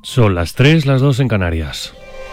Son las 3, las 2 en Canarias.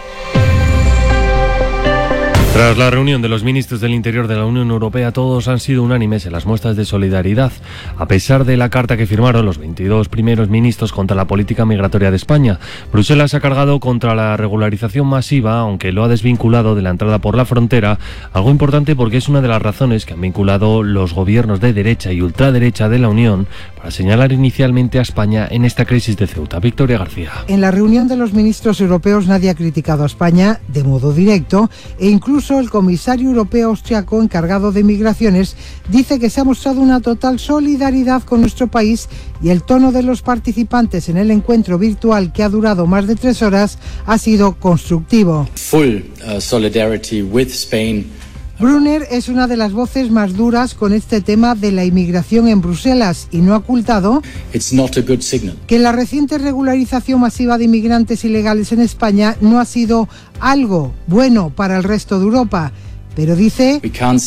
Tras la reunión de los ministros del Interior de la Unión Europea, todos han sido unánimes en las muestras de solidaridad, a pesar de la carta que firmaron los 22 primeros ministros contra la política migratoria de España. Bruselas ha cargado contra la regularización masiva, aunque lo ha desvinculado de la entrada por la frontera, algo importante porque es una de las razones que han vinculado los gobiernos de derecha y ultraderecha de la Unión para señalar inicialmente a España en esta crisis de Ceuta. Victoria García. En la reunión de los ministros europeos nadie ha criticado a España de modo directo e incluso el comisario europeo austriaco encargado de migraciones dice que se ha mostrado una total solidaridad con nuestro país y el tono de los participantes en el encuentro virtual, que ha durado más de 3 horas, ha sido constructivo. Full solidarity with Spain. Brunner es una de las voces más duras con este tema de la inmigración en Bruselas y no ha ocultado que la reciente regularización masiva de inmigrantes ilegales en España no ha sido algo bueno para el resto de Europa. Pero dice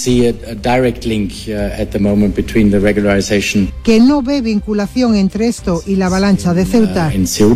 que no ve vinculación entre esto y la avalancha de Ceuta.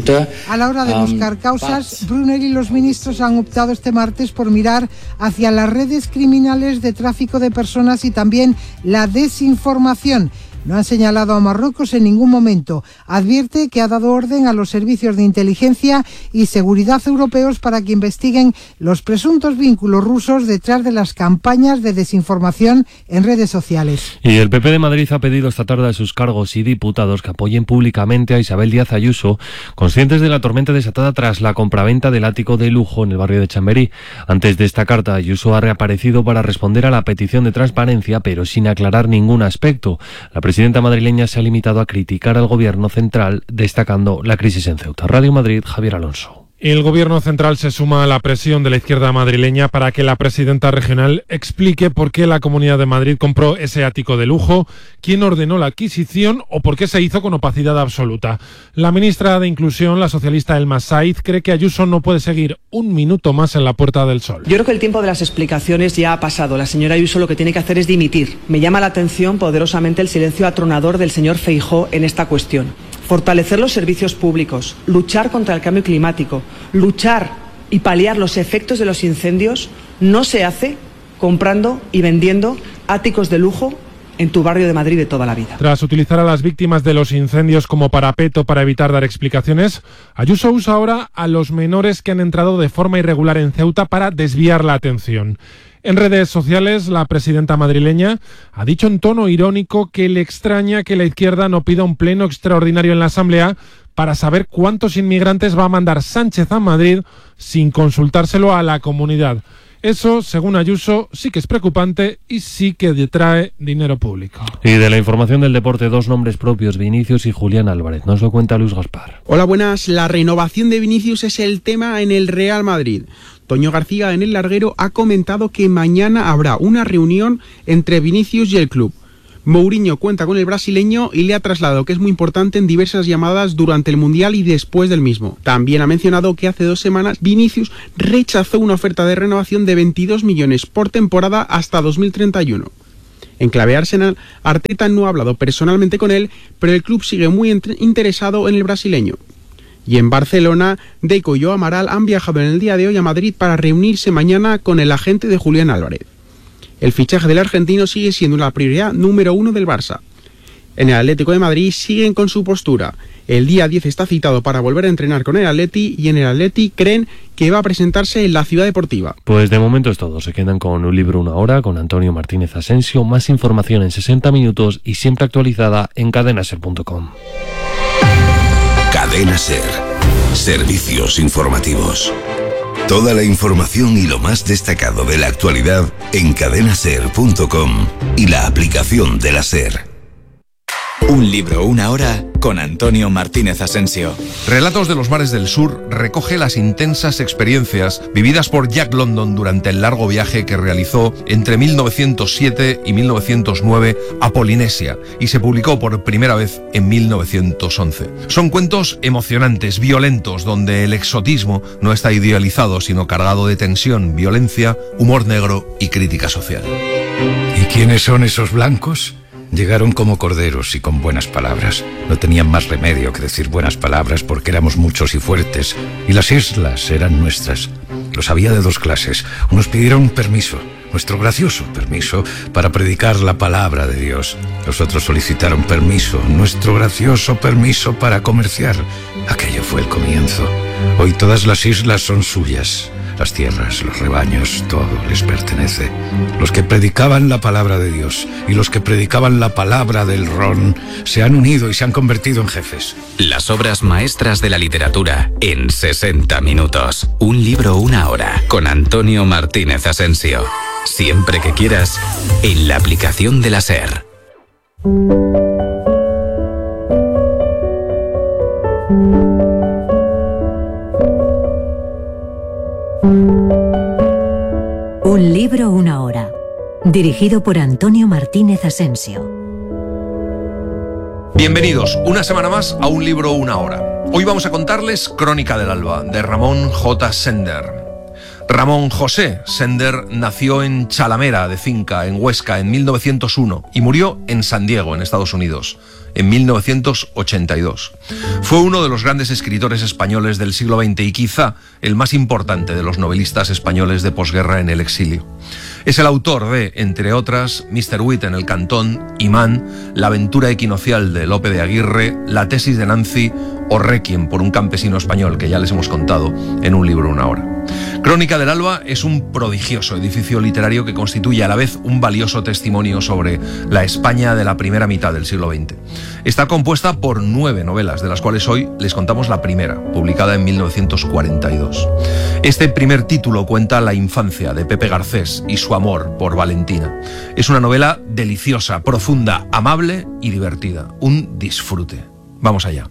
A la hora de buscar causas, Brunner y los ministros han optado este martes por mirar hacia las redes criminales de tráfico de personas y también la desinformación. No han señalado a Marruecos en ningún momento. Advierte que ha dado orden a los servicios de inteligencia y seguridad europeos para que investiguen los presuntos vínculos rusos detrás de las campañas de desinformación en redes sociales. Y el PP de Madrid ha pedido esta tarde a sus cargos y diputados que apoyen públicamente a Isabel Díaz Ayuso, conscientes de la tormenta desatada tras la compraventa del ático de lujo en el barrio de Chamberí. Antes de esta carta, Ayuso ha reaparecido para responder a la petición de transparencia, pero sin aclarar ningún aspecto. La presidenta madrileña se ha limitado a criticar al gobierno central, destacando la crisis en Ceuta. Radio Madrid, Javier Alonso. El gobierno central se suma a la presión de la izquierda madrileña para que la presidenta regional explique por qué la Comunidad de Madrid compró ese ático de lujo, quién ordenó la adquisición o por qué se hizo con opacidad absoluta. La ministra de Inclusión, la socialista Elma Saiz, cree que Ayuso no puede seguir un minuto más en la Puerta del Sol. Yo creo que el tiempo de las explicaciones ya ha pasado. La señora Ayuso lo que tiene que hacer es dimitir. Me llama la atención poderosamente el silencio atronador del señor Feijóo en esta cuestión. Fortalecer los servicios públicos, luchar contra el cambio climático, luchar y paliar los efectos de los incendios no se hace comprando y vendiendo áticos de lujo en tu barrio de Madrid de toda la vida. Tras utilizar a las víctimas de los incendios como parapeto para evitar dar explicaciones, Ayuso usa ahora a los menores que han entrado de forma irregular en Ceuta para desviar la atención. En redes sociales, la presidenta madrileña ha dicho en tono irónico que le extraña que la izquierda no pida un pleno extraordinario en la Asamblea para saber cuántos inmigrantes va a mandar Sánchez a Madrid sin consultárselo a la comunidad. Eso, según Ayuso, sí que es preocupante y sí que detrae dinero público. Y de la información del deporte, 2 nombres propios, Vinicius y Julián Álvarez. Nos lo cuenta Luis Gaspar. Hola, buenas. La renovación de Vinicius es el tema en el Real Madrid. Toño García, en El Larguero, ha comentado que mañana habrá una reunión entre Vinicius y el club. Mourinho cuenta con el brasileño y le ha trasladado que es muy importante en diversas llamadas durante el Mundial y después del mismo. También ha mencionado que hace 2 semanas Vinicius rechazó una oferta de renovación de 22 millones por temporada hasta 2031. En clave Arsenal, Arteta no ha hablado personalmente con él, pero el club sigue muy interesado en el brasileño. Y en Barcelona, Deco y Joao Amaral han viajado en el día de hoy a Madrid para reunirse mañana con el agente de Julián Álvarez. El fichaje del argentino sigue siendo la prioridad número 1 del Barça. En el Atlético de Madrid siguen con su postura. El día 10 está citado para volver a entrenar con el Atleti y en el Atleti creen que va a presentarse en la Ciudad Deportiva. Pues de momento es todo. Se quedan con Un Libro, Una Hora, con Antonio Martínez Asensio. Más información en 60 minutos y siempre actualizada en cadenaser.com. Cadena Ser. Servicios informativos. Toda la información y lo más destacado de la actualidad en cadenaser.com y la aplicación de la SER. Un libro, una hora, con Antonio Martínez Asensio. Relatos de los mares del sur recoge las intensas experiencias vividas por Jack London durante el largo viaje que realizó entre 1907 y 1909 a Polinesia y se publicó por primera vez en 1911. Son cuentos emocionantes, violentos, donde el exotismo no está idealizado, sino cargado de tensión, violencia, humor negro y crítica social. ¿Y quiénes son esos blancos? Llegaron como corderos y con buenas palabras. No tenían más remedio que decir buenas palabras porque éramos muchos y fuertes, y las islas eran nuestras. Los había de dos clases. Unos pidieron permiso, nuestro gracioso permiso, para predicar la palabra de Dios. Los otros solicitaron permiso, nuestro gracioso permiso para comerciar. Aquello fue el comienzo. Hoy todas las islas son suyas. Las tierras, los rebaños, todo les pertenece. Los que predicaban la palabra de Dios y los que predicaban la palabra del ron se han unido y se han convertido en jefes. Las obras maestras de la literatura en 60 minutos. Un libro, una hora, con Antonio Martínez Asensio. Siempre que quieras, en la aplicación de la SER. Un libro, una hora. Dirigido por Antonio Martínez Asensio. Bienvenidos una semana más a Un libro, una hora. Hoy vamos a contarles Crónica del Alba, de Ramón J. Sender. Ramón José Sender nació en Chalamera de Finca, en Huesca, en 1901 y murió en San Diego, en Estados Unidos, en 1982. Fue uno de los grandes escritores españoles del siglo XX y quizá el más importante de los novelistas españoles de posguerra en el exilio. Es el autor de, entre otras, Mr. Witt en el Cantón, Imán, La aventura equinocial de Lope de Aguirre, La tesis de Nancy o Requiem por un campesino español, que ya les hemos contado en Un libro, una hora. Crónica del Alba es un prodigioso edificio literario que constituye a la vez un valioso testimonio sobre la España de la primera mitad del siglo XX. Está compuesta por 9 novelas, de las cuales hoy les contamos la primera, publicada en 1942. Este primer título cuenta la infancia de Pepe Garcés y su amor por Valentina. Es una novela deliciosa, profunda, amable y divertida. Un disfrute. Vamos allá.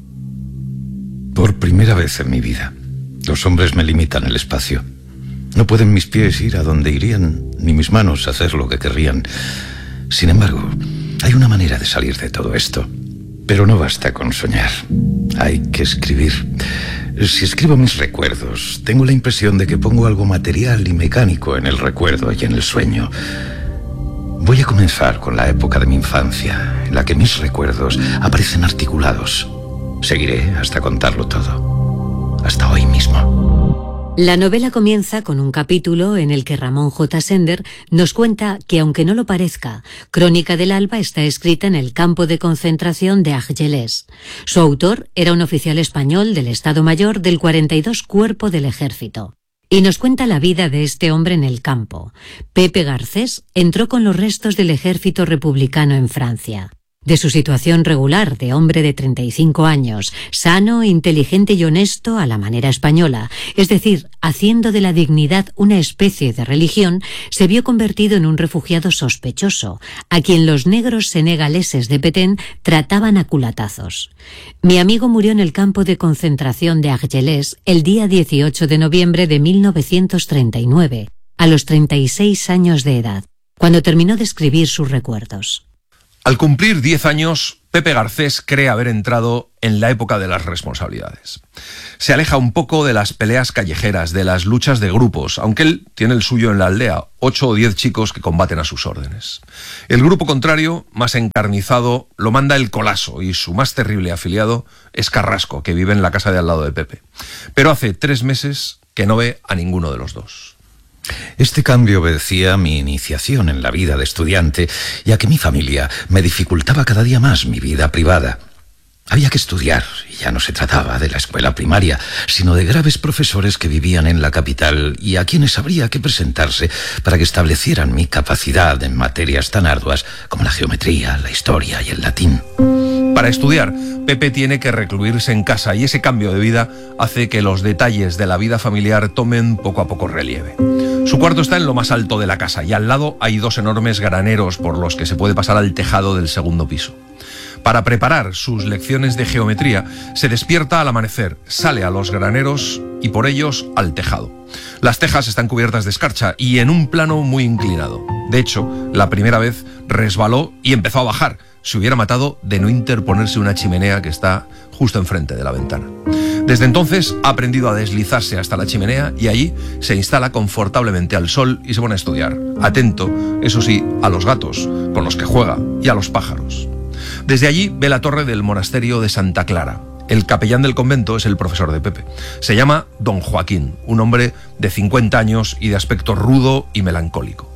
Por primera vez en mi vida, los hombres me limitan el espacio. No pueden mis pies ir a donde irían, ni mis manos hacer lo que querrían. Sin embargo, hay una manera de salir de todo esto. Pero no basta con soñar. Hay que escribir. Si escribo mis recuerdos, tengo la impresión de que pongo algo material y mecánico en el recuerdo y en el sueño. Voy a comenzar con la época de mi infancia, en la que mis recuerdos aparecen articulados. Seguiré hasta contarlo todo. Hasta hoy mismo. La novela comienza con un capítulo en el que Ramón J. Sender nos cuenta que, aunque no lo parezca, Crónica del Alba está escrita en el campo de concentración de Argelès. Su autor era un oficial español del Estado Mayor del 42 Cuerpo del Ejército. Y nos cuenta la vida de este hombre en el campo. Pepe Garcés entró con los restos del ejército republicano en Francia. De su situación regular de hombre de 35 años, sano, inteligente y honesto a la manera española, es decir, haciendo de la dignidad una especie de religión, se vio convertido en un refugiado sospechoso, a quien los negros senegaleses de Petén trataban a culatazos. Mi amigo murió en el campo de concentración de Argelès el día 18 de noviembre de 1939, a los 36 años de edad, cuando terminó de escribir sus recuerdos. Al cumplir 10 años, Pepe Garcés cree haber entrado en la época de las responsabilidades. Se aleja un poco de las peleas callejeras, de las luchas de grupos, aunque él tiene el suyo en la aldea, 8 o 10 chicos que combaten a sus órdenes. El grupo contrario, más encarnizado, lo manda el Colaso y su más terrible afiliado es Carrasco, que vive en la casa de al lado de Pepe. Pero hace 3 meses que no ve a ninguno de los dos. Este cambio obedecía a mi iniciación en la vida de estudiante y a que mi familia me dificultaba cada día más mi vida privada. Había que estudiar, y ya no se trataba de la escuela primaria, sino de graves profesores que vivían en la capital y a quienes habría que presentarse para que establecieran mi capacidad en materias tan arduas como la geometría, la historia y el latín. Para estudiar, Pepe tiene que recluirse en casa y ese cambio de vida hace que los detalles de la vida familiar tomen poco a poco relieve. Su cuarto está en lo más alto de la casa y al lado hay 2 enormes graneros por los que se puede pasar al tejado del segundo piso. Para preparar sus lecciones de geometría, se despierta al amanecer, sale a los graneros y por ellos al tejado. Las tejas están cubiertas de escarcha y en un plano muy inclinado. De hecho, la primera vez resbaló y empezó a bajar. Se hubiera matado de no interponerse una chimenea que está justo enfrente de la ventana. Desde entonces ha aprendido a deslizarse hasta la chimenea y allí se instala confortablemente al sol y se pone a estudiar, atento, eso sí, a los gatos, con los que juega, y a los pájaros. Desde allí ve la torre del monasterio de Santa Clara. El capellán del convento es el profesor de Pepe. Se llama Don Joaquín, un hombre de 50 años y de aspecto rudo y melancólico.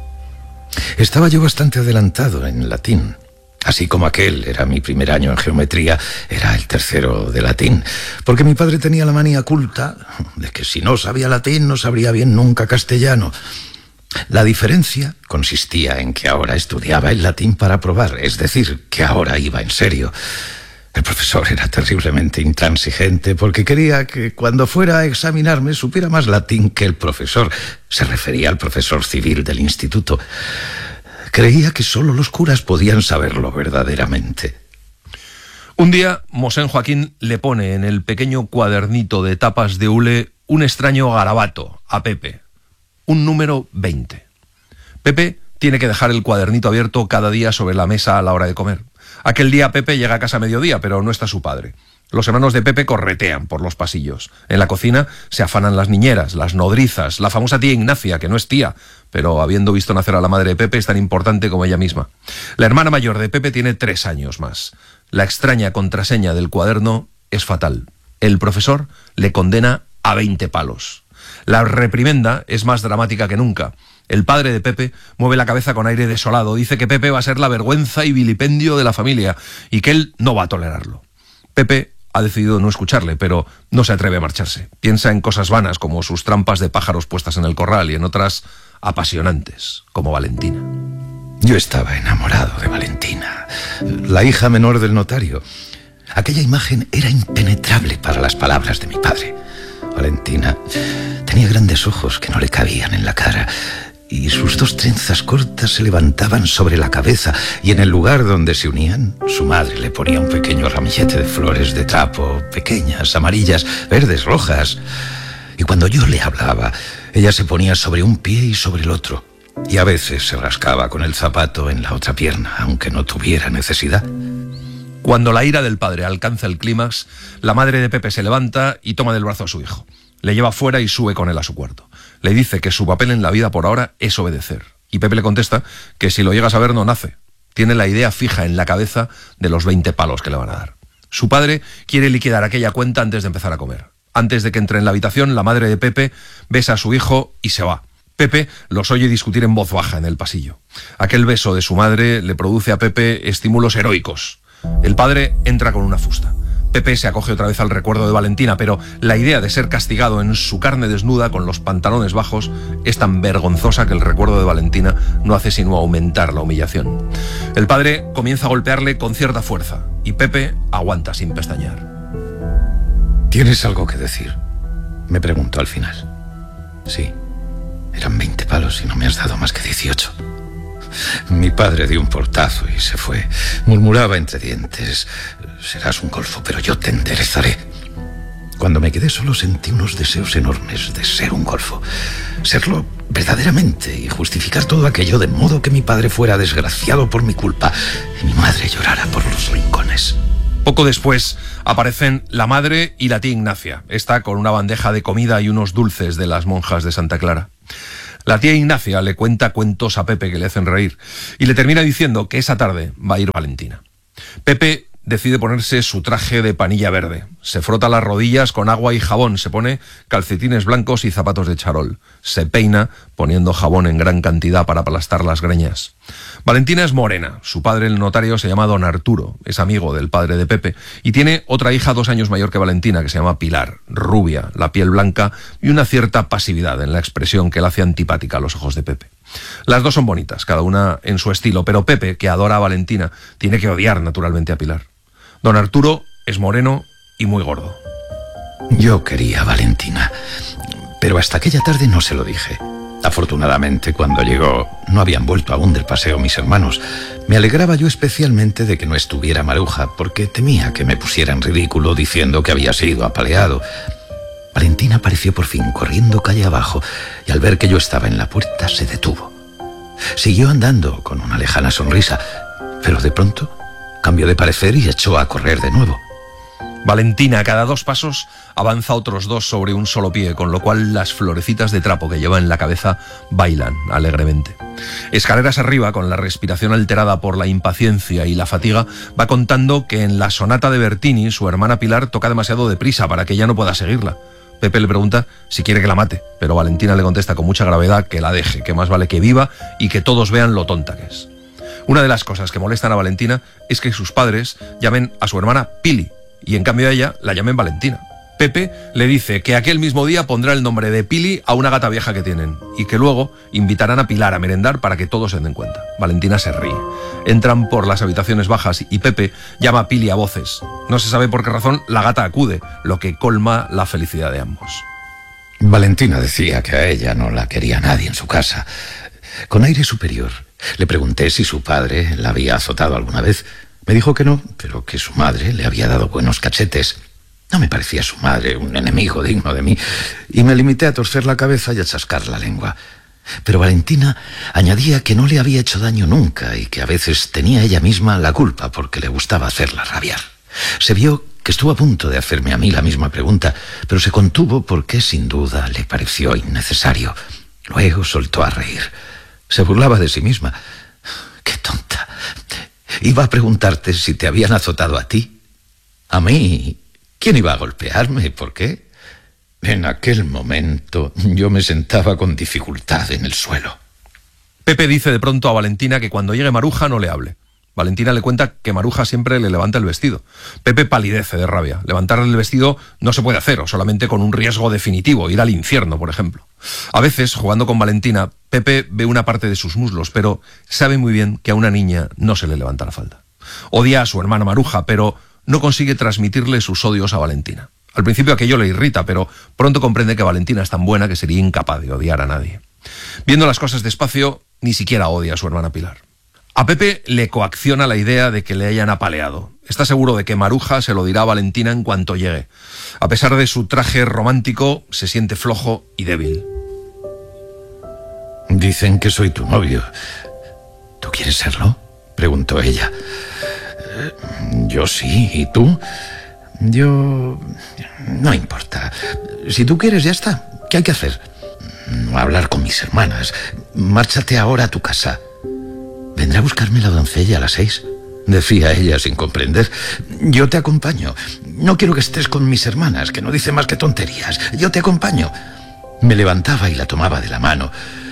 Estaba yo bastante adelantado en latín. Así como aquel era mi primer año en geometría, era el tercero de latín, porque mi padre tenía la manía culta de que si no sabía latín no sabría bien nunca castellano. La diferencia consistía en que ahora estudiaba el latín para probar, es decir, que ahora iba en serio. El profesor era terriblemente intransigente porque quería que cuando fuera a examinarme supiera más latín que el profesor. Se refería al profesor civil del instituto. Creía que solo los curas podían saberlo verdaderamente. Un día, Mosén Joaquín le pone en el pequeño cuadernito de tapas de hule un extraño garabato a Pepe, un número 20. Pepe tiene que dejar el cuadernito abierto cada día sobre la mesa a la hora de comer. Aquel día Pepe llega a casa a mediodía, pero no está su padre. Los hermanos de Pepe corretean por los pasillos. En la cocina se afanan las niñeras, las nodrizas, la famosa tía Ignacia, que no es tía, pero habiendo visto nacer a la madre de Pepe es tan importante como ella misma. La hermana mayor de Pepe tiene 3 años más. La extraña contraseña del cuaderno es fatal. El profesor le condena a 20 palos. La reprimenda es más dramática que nunca. El padre de Pepe mueve la cabeza con aire desolado. Dice que Pepe va a ser la vergüenza y vilipendio de la familia y que él no va a tolerarlo. Pepe ha decidido no escucharle, pero no se atreve a marcharse. Piensa en cosas vanas como sus trampas de pájaros puestas en el corral y en otras apasionantes, como Valentina. Yo estaba enamorado de Valentina, la hija menor del notario. Aquella imagen era impenetrable para las palabras de mi padre. Valentina tenía grandes ojos que no le cabían en la cara y sus 2 trenzas cortas se levantaban sobre la cabeza y en el lugar donde se unían, su madre le ponía un pequeño ramillete de flores de trapo, pequeñas, amarillas, verdes, rojas. Y cuando yo le hablaba, ella se ponía sobre un pie y sobre el otro, y a veces se rascaba con el zapato en la otra pierna, aunque no tuviera necesidad. Cuando la ira del padre alcanza el clímax, la madre de Pepe se levanta y toma del brazo a su hijo. Le lleva fuera y sube con él a su cuarto. Le dice que su papel en la vida por ahora es obedecer. Y Pepe le contesta que si lo llega a saber no nace. Tiene la idea fija en la cabeza de los 20 palos que le van a dar. Su padre quiere liquidar aquella cuenta antes de empezar a comer. Antes de que entre en la habitación, la madre de Pepe besa a su hijo y se va. Pepe los oye discutir en voz baja en el pasillo. Aquel beso de su madre le produce a Pepe estímulos heroicos. El padre entra con una fusta. Pepe se acoge otra vez al recuerdo de Valentina, pero la idea de ser castigado en su carne desnuda con los pantalones bajos es tan vergonzosa que el recuerdo de Valentina no hace sino aumentar la humillación. El padre comienza a golpearle con cierta fuerza y Pepe aguanta sin pestañear. ¿Tienes algo que decir?, me preguntó al final. Sí, eran 20 palos y no me has dado más que 18. Mi padre dio un portazo y se fue. Murmuraba entre dientes: serás un golfo, pero yo te enderezaré. Cuando me quedé solo sentí unos deseos enormes de ser un golfo, serlo verdaderamente y justificar todo aquello de modo que mi padre fuera desgraciado por mi culpa y mi madre llorara por los rincones. Poco después aparecen la madre y la tía Ignacia, esta con una bandeja de comida y unos dulces de las monjas de Santa Clara. La tía Ignacia le cuenta cuentos a Pepe que le hacen reír y le termina diciendo que esa tarde va a ir Valentina. Pepe decide ponerse su traje de panilla verde. Se frota las rodillas con agua y jabón, se pone calcetines blancos y zapatos de charol. Se peina poniendo jabón en gran cantidad para aplastar las greñas. Valentina es morena. Su padre, el notario, se llama Don Arturo. Es amigo del padre de Pepe y tiene otra hija 2 años mayor que Valentina, que se llama Pilar. Rubia, la piel blanca y una cierta pasividad en la expresión que la hace antipática a los ojos de Pepe. Las dos son bonitas, cada una en su estilo, pero Pepe, que adora a Valentina, tiene que odiar naturalmente a Pilar. Don Arturo es moreno y muy gordo. Yo quería a Valentina, pero hasta aquella tarde no se lo dije. Afortunadamente, cuando llegó, no habían vuelto aún del paseo mis hermanos. Me alegraba yo especialmente de que no estuviera Maruja, porque temía que me pusiera en ridículo diciendo que había sido apaleado. Valentina apareció por fin corriendo calle abajo y al ver que yo estaba en la puerta se detuvo. Siguió andando con una lejana sonrisa, pero de pronto cambió de parecer y echó a correr de nuevo. Valentina, a cada 2 pasos, avanza otros 2 sobre un solo pie, con lo cual las florecitas de trapo que lleva en la cabeza bailan alegremente. Escaleras arriba, con la respiración alterada por la impaciencia y la fatiga, va contando que en la sonata de Bertini su hermana Pilar toca demasiado deprisa para que ella no pueda seguirla. Pepe le pregunta si quiere que la mate, pero Valentina le contesta con mucha gravedad que la deje, que más vale que viva y que todos vean lo tonta que es. Una de las cosas que molestan a Valentina es que sus padres llamen a su hermana Pili, y en cambio a ella la llamen Valentina. Pepe le dice que aquel mismo día pondrá el nombre de Pili a una gata vieja que tienen y que luego invitarán a Pilar a merendar para que todos se den cuenta. Valentina se ríe. Entran por las habitaciones bajas y Pepe llama a Pili a voces. No se sabe por qué razón la gata acude, lo que colma la felicidad de ambos. Valentina decía que a ella no la quería nadie en su casa. Con aire superior le pregunté si su padre la había azotado alguna vez. Me dijo que no, pero que su madre le había dado buenos cachetes. No me parecía su madre un enemigo digno de mí, y me limité a torcer la cabeza y a chascar la lengua. Pero Valentina añadía que no le había hecho daño nunca y que a veces tenía ella misma la culpa porque le gustaba hacerla rabiar. Se vio que estuvo a punto de hacerme a mí la misma pregunta, pero se contuvo porque sin duda le pareció innecesario. Luego soltó a reír. Se burlaba de sí misma. ¡Qué tonta! Iba a preguntarte si te habían azotado a ti. ¿A mí? ¿Quién iba a golpearme? ¿Por qué? En aquel momento yo me sentaba con dificultad en el suelo. Pepe dice de pronto a Valentina que cuando llegue Maruja no le hable. Valentina le cuenta que Maruja siempre le levanta el vestido. Pepe palidece de rabia. Levantarle el vestido no se puede hacer, o solamente con un riesgo definitivo, ir al infierno, por ejemplo. A veces, jugando con Valentina, Pepe ve una parte de sus muslos, pero sabe muy bien que a una niña no se le levanta la falda. Odia a su hermana Maruja, pero no consigue transmitirle sus odios a Valentina. Al principio aquello le irrita, pero pronto comprende que Valentina es tan buena que sería incapaz de odiar a nadie. Viendo las cosas despacio, ni siquiera odia a su hermana Pilar. A Pepe le coacciona la idea de que le hayan apaleado. Está seguro de que Maruja se lo dirá a Valentina en cuanto llegue. A pesar de su traje romántico, se siente flojo y débil. Dicen que soy tu novio. ¿Tú quieres serlo?, preguntó ella. Yo sí, ¿y tú? Yo... no importa. Si tú quieres, ya está. ¿Qué hay que hacer? No hablar con mis hermanas. Márchate ahora a tu casa. ¿Vendrá a buscarme la doncella a las 6? Decía ella sin comprender. Yo te acompaño. No quiero que estés con mis hermanas, que no dicen más que tonterías. Yo te acompaño. Me levantaba y la tomaba de la mano.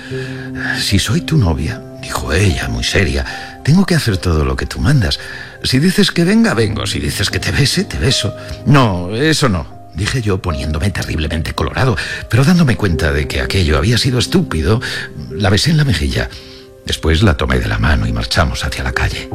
Si soy tu novia, dijo ella muy seria, tengo que hacer todo lo que tú mandas. Si dices que venga, vengo. Si dices que te bese, te beso. No, eso no, dije yo poniéndome terriblemente colorado, pero dándome cuenta de que aquello había sido estúpido, la besé en la mejilla. Después la tomé de la mano y marchamos hacia la calle.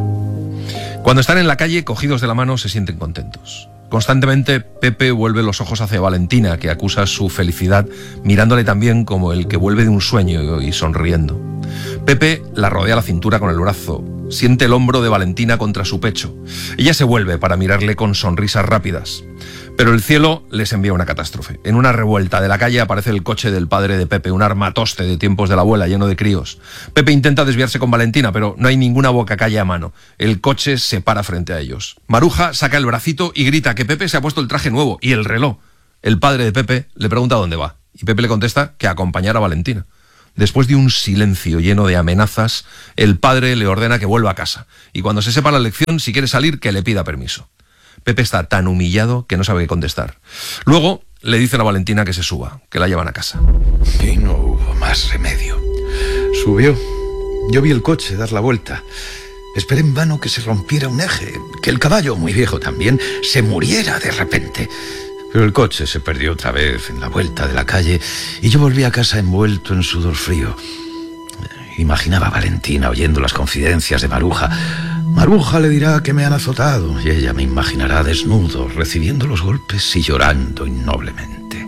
Cuando están en la calle, cogidos de la mano, se sienten contentos. Constantemente, Pepe vuelve los ojos hacia Valentina, que acusa su felicidad, mirándole también como el que vuelve de un sueño y sonriendo. Pepe la rodea la cintura con el brazo, siente el hombro de Valentina contra su pecho. Ella se vuelve para mirarle con sonrisas rápidas. Pero el cielo les envía una catástrofe. En una revuelta de la calle aparece el coche del padre de Pepe, un armatoste de tiempos de la abuela lleno de críos. Pepe intenta desviarse con Valentina, pero no hay ninguna bocacalle a mano. El coche se para frente a ellos. Maruja saca el bracito y grita que Pepe se ha puesto el traje nuevo y el reloj. El padre de Pepe le pregunta dónde va y Pepe le contesta que a acompañar a Valentina. Después de un silencio lleno de amenazas, el padre le ordena que vuelva a casa y cuando se sepa la lección, si quiere salir, que le pida permiso. Pepe está tan humillado que no sabe qué contestar. Luego le dicen a Valentina que se suba, que la llevan a casa. Y no hubo más remedio. Subió. Yo vi el coche dar la vuelta. Esperé en vano que se rompiera un eje, que el caballo, muy viejo también, se muriera de repente. Pero el coche se perdió otra vez en la vuelta de la calle y yo volví a casa envuelto en sudor frío. Imaginaba a Valentina oyendo las confidencias de Maruja. Maruja le dirá que me han azotado y ella me imaginará desnudo, recibiendo los golpes y llorando innoblemente.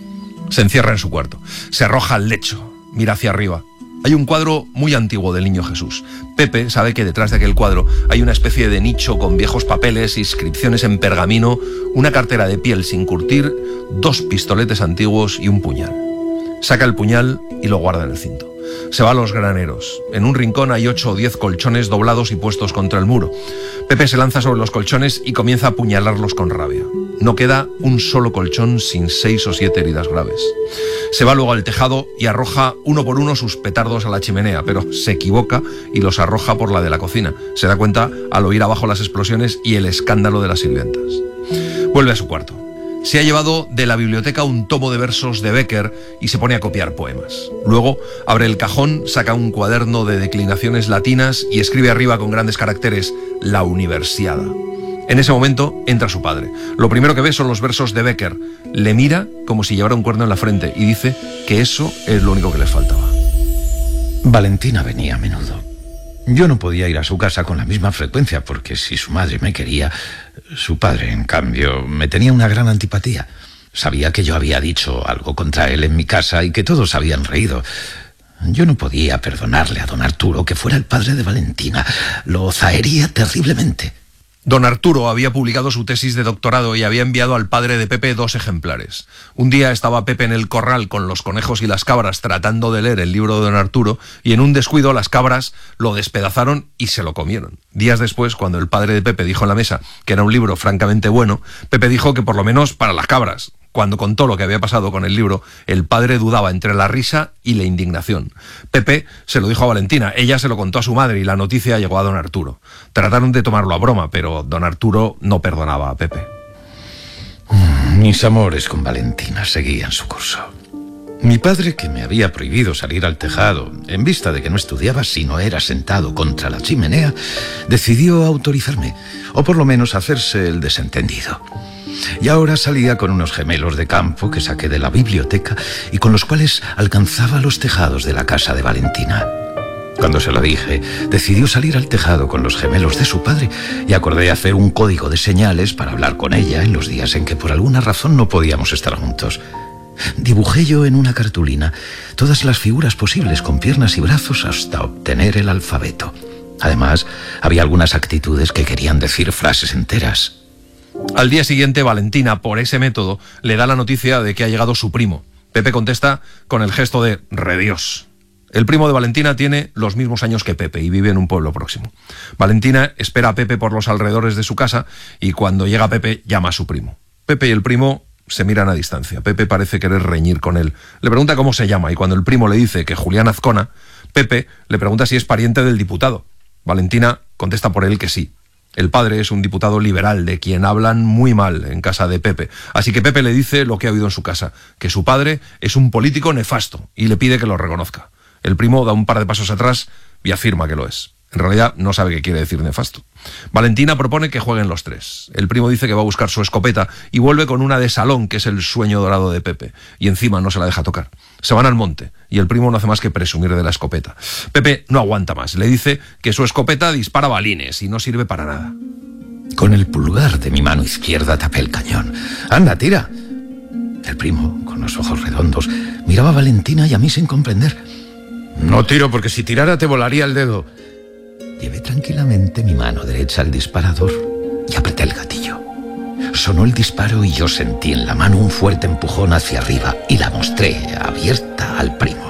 Se encierra en su cuarto, se arroja al lecho, mira hacia arriba. Hay un cuadro muy antiguo del Niño Jesús. Pepe sabe que detrás de aquel cuadro hay una especie de nicho con viejos papeles, inscripciones en pergamino, una cartera de piel sin curtir, 2 pistoletes antiguos y un puñal. Saca el puñal y lo guarda en el cinto. Se va a los graneros. En un rincón hay 8 o 10 colchones doblados y puestos contra el muro. Pepe se lanza sobre los colchones y comienza a apuñalarlos con rabia. No queda un solo colchón sin 6 o 7 heridas graves. Se va luego al tejado y arroja uno por uno sus petardos a la chimenea, pero se equivoca y los arroja por la de la cocina. Se da cuenta al oír abajo las explosiones y el escándalo de las sirvientas. Vuelve a su cuarto. Se ha llevado de la biblioteca un tomo de versos de Bécquer y se pone a copiar poemas. Luego abre el cajón, saca un cuaderno de declinaciones latinas y escribe arriba con grandes caracteres La Universiada. En ese momento entra su padre. Lo primero que ve son los versos de Bécquer. Le mira como si llevara un cuerno en la frente y dice que eso es lo único que les faltaba. Valentina venía a menudo. Yo no podía ir a su casa con la misma frecuencia porque si su madre me quería, su padre, en cambio, me tenía una gran antipatía. Sabía que yo había dicho algo contra él en mi casa y que todos habían reído. Yo no podía perdonarle a don Arturo que fuera el padre de Valentina. Lo zahería terriblemente. Don Arturo había publicado su tesis de doctorado y había enviado al padre de Pepe 2 ejemplares. Un día estaba Pepe en el corral con los conejos y las cabras tratando de leer el libro de don Arturo y en un descuido las cabras lo despedazaron y se lo comieron. Días después, cuando el padre de Pepe dijo en la mesa que era un libro francamente bueno, Pepe dijo que por lo menos para las cabras. Cuando contó lo que había pasado con el libro, el padre dudaba entre la risa y la indignación. Pepe se lo dijo a Valentina, ella se lo contó a su madre y la noticia llegó a don Arturo. Trataron de tomarlo a broma, pero don Arturo no perdonaba a Pepe. Mis amores con Valentina seguían su curso. Mi padre, que me había prohibido salir al tejado, en vista de que no estudiaba si no era sentado contra la chimenea, decidió autorizarme, o por lo menos hacerse el desentendido. Y ahora salía con unos gemelos de campo que saqué de la biblioteca y con los cuales alcanzaba los tejados de la casa de Valentina. Cuando se lo dije, decidió salir al tejado con los gemelos de su padre y acordé hacer un código de señales para hablar con ella en los días en que por alguna razón no podíamos estar juntos. Dibujé yo en una cartulina todas las figuras posibles con piernas y brazos hasta obtener el alfabeto. Además, había algunas actitudes que querían decir frases enteras. Al día siguiente, Valentina, por ese método, le da la noticia de que ha llegado su primo. Pepe contesta con el gesto de rediós. El primo de Valentina tiene los mismos años que Pepe y vive en un pueblo próximo. Valentina espera a Pepe por los alrededores de su casa y cuando llega Pepe llama a su primo. Pepe y el primo se miran a distancia. Pepe parece querer reñir con él. Le pregunta cómo se llama y cuando el primo le dice que Julián Azcona, Pepe le pregunta si es pariente del diputado. Valentina contesta por él que sí. El padre es un diputado liberal de quien hablan muy mal en casa de Pepe. Así que Pepe le dice lo que ha oído en su casa, que su padre es un político nefasto y le pide que lo reconozca. El primo da un par de pasos atrás y afirma que lo es. En realidad no sabe qué quiere decir nefasto. Valentina propone que jueguen los tres. El primo dice que va a buscar su escopeta y vuelve con una de salón, que es el sueño dorado de Pepe, y encima no se la deja tocar. Se van al monte y el primo no hace más que presumir de la escopeta. Pepe no aguanta más. Le dice que su escopeta dispara balines y no sirve para nada. Con el pulgar de mi mano izquierda tapé el cañón. ¡Anda, tira! El primo, con los ojos redondos, miraba a Valentina y a mí sin comprender. No tiro porque si tirara te volaría el dedo. Llevé tranquilamente mi mano derecha al disparador y apreté el gatillo. Sonó el disparo y yo sentí en la mano un fuerte empujón hacia arriba y la mostré abierta al primo.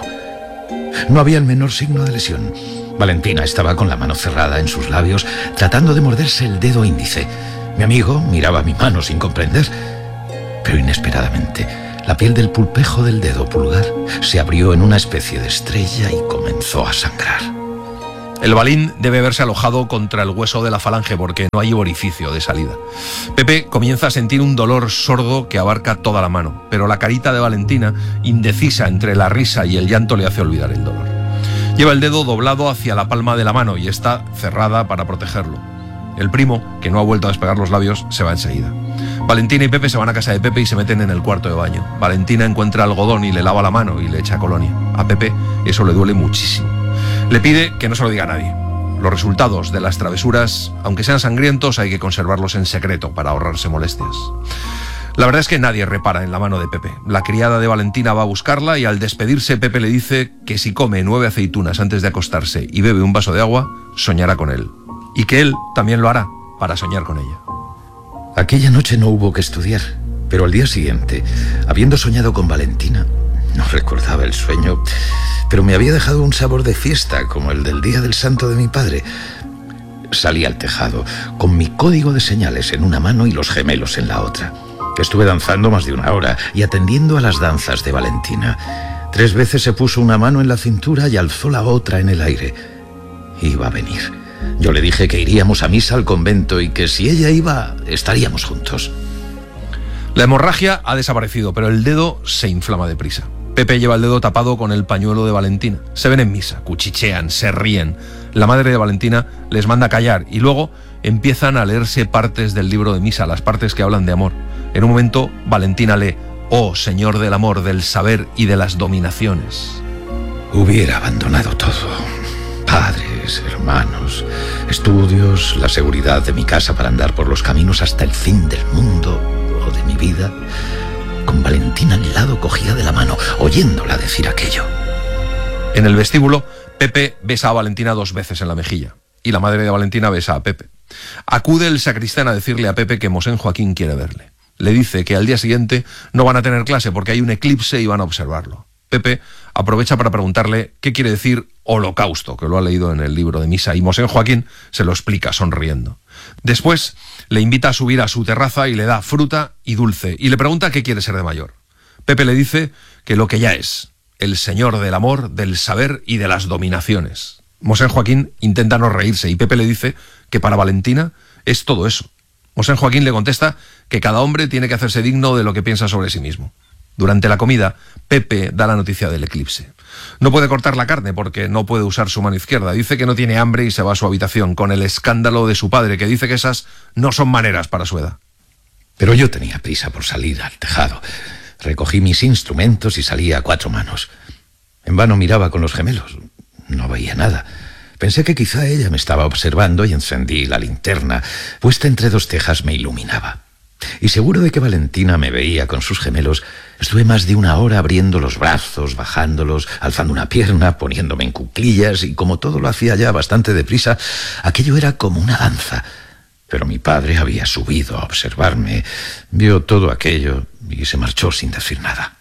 No había el menor signo de lesión. Valentina estaba con la mano cerrada en sus labios, tratando de morderse el dedo índice. Mi amigo miraba mi mano sin comprender, pero inesperadamente la piel del pulpejo del dedo pulgar se abrió en una especie de estrella y comenzó a sangrar. El balín debe haberse alojado contra el hueso de la falange porque no hay orificio de salida. Pepe comienza a sentir un dolor sordo que abarca toda la mano, pero la carita de Valentina, indecisa entre la risa y el llanto, le hace olvidar el dolor. Lleva el dedo doblado hacia la palma de la mano y está cerrada para protegerlo. El primo, que no ha vuelto a despegar los labios, se va enseguida. Valentina y Pepe se van a casa de Pepe y se meten en el cuarto de baño. Valentina encuentra algodón y le lava la mano y le echa colonia. A Pepe eso le duele muchísimo. Le pide que no se lo diga a nadie. Los resultados de las travesuras, aunque sean sangrientos, hay que conservarlos en secreto para ahorrarse molestias. La verdad es que nadie repara en la mano de Pepe. La criada de Valentina va a buscarla y al despedirse Pepe le dice que si come 9 aceitunas antes de acostarse y bebe un vaso de agua, soñará con él. Y que él también lo hará para soñar con ella. Aquella noche no hubo que estudiar, pero al día siguiente, habiendo soñado con Valentina, No recordaba el sueño, pero me había dejado un sabor de fiesta, como el del día del santo de mi padre. Salí al tejado, con mi código de señales en una mano y los gemelos en la otra. Estuve danzando más de una hora y atendiendo a las danzas de Valentina. 3 veces se puso una mano en la cintura y alzó la otra en el aire. Iba a venir. Yo le dije que iríamos a misa al convento y que si ella iba, estaríamos juntos. La hemorragia ha desaparecido, pero el dedo se inflama deprisa. Pepe lleva el dedo tapado con el pañuelo de Valentina. Se ven en misa, cuchichean, se ríen. La madre de Valentina les manda callar y luego empiezan a leerse partes del libro de misa, las partes que hablan de amor. En un momento, Valentina lee: «Oh, Señor del amor, del saber y de las dominaciones». Hubiera abandonado todo. Padres, hermanos, estudios, la seguridad de mi casa para andar por los caminos hasta el fin del mundo o de mi vida. Con Valentina al lado cogía de la mano, oyéndola decir aquello. En el vestíbulo, Pepe besa a Valentina 2 veces en la mejilla y la madre de Valentina besa a Pepe. Acude el sacristán a decirle a Pepe que Mosén Joaquín quiere verle. Le dice que al día siguiente no van a tener clase porque hay un eclipse y van a observarlo. Pepe aprovecha para preguntarle qué quiere decir holocausto, que lo ha leído en el libro de misa, y Mosén Joaquín se lo explica sonriendo. Después le invita a subir a su terraza y le da fruta y dulce, y le pregunta qué quiere ser de mayor. Pepe le dice que lo que ya es, el señor del amor, del saber y de las dominaciones. Mosén Joaquín intenta no reírse y Pepe le dice que para Valentina es todo eso. Mosén Joaquín le contesta que cada hombre tiene que hacerse digno de lo que piensa sobre sí mismo. Durante la comida, Pepe da la noticia del eclipse. No puede cortar la carne porque no puede usar su mano izquierda. Dice que no tiene hambre y se va a su habitación con el escándalo de su padre, que dice que esas no son maneras para su edad. Pero yo tenía prisa por salir al tejado. Recogí mis instrumentos y salí a 4 manos. En vano miraba con los gemelos. No veía nada. Pensé que quizá ella me estaba observando y encendí la linterna. Puesta entre 2 tejas me iluminaba. Y seguro de que Valentina me veía con sus gemelos, estuve más de 1 hora abriendo los brazos, bajándolos, alzando una pierna, poniéndome en cuclillas, y como todo lo hacía ya bastante deprisa, aquello era como una danza. Pero mi padre había subido a observarme, vio todo aquello y se marchó sin decir nada.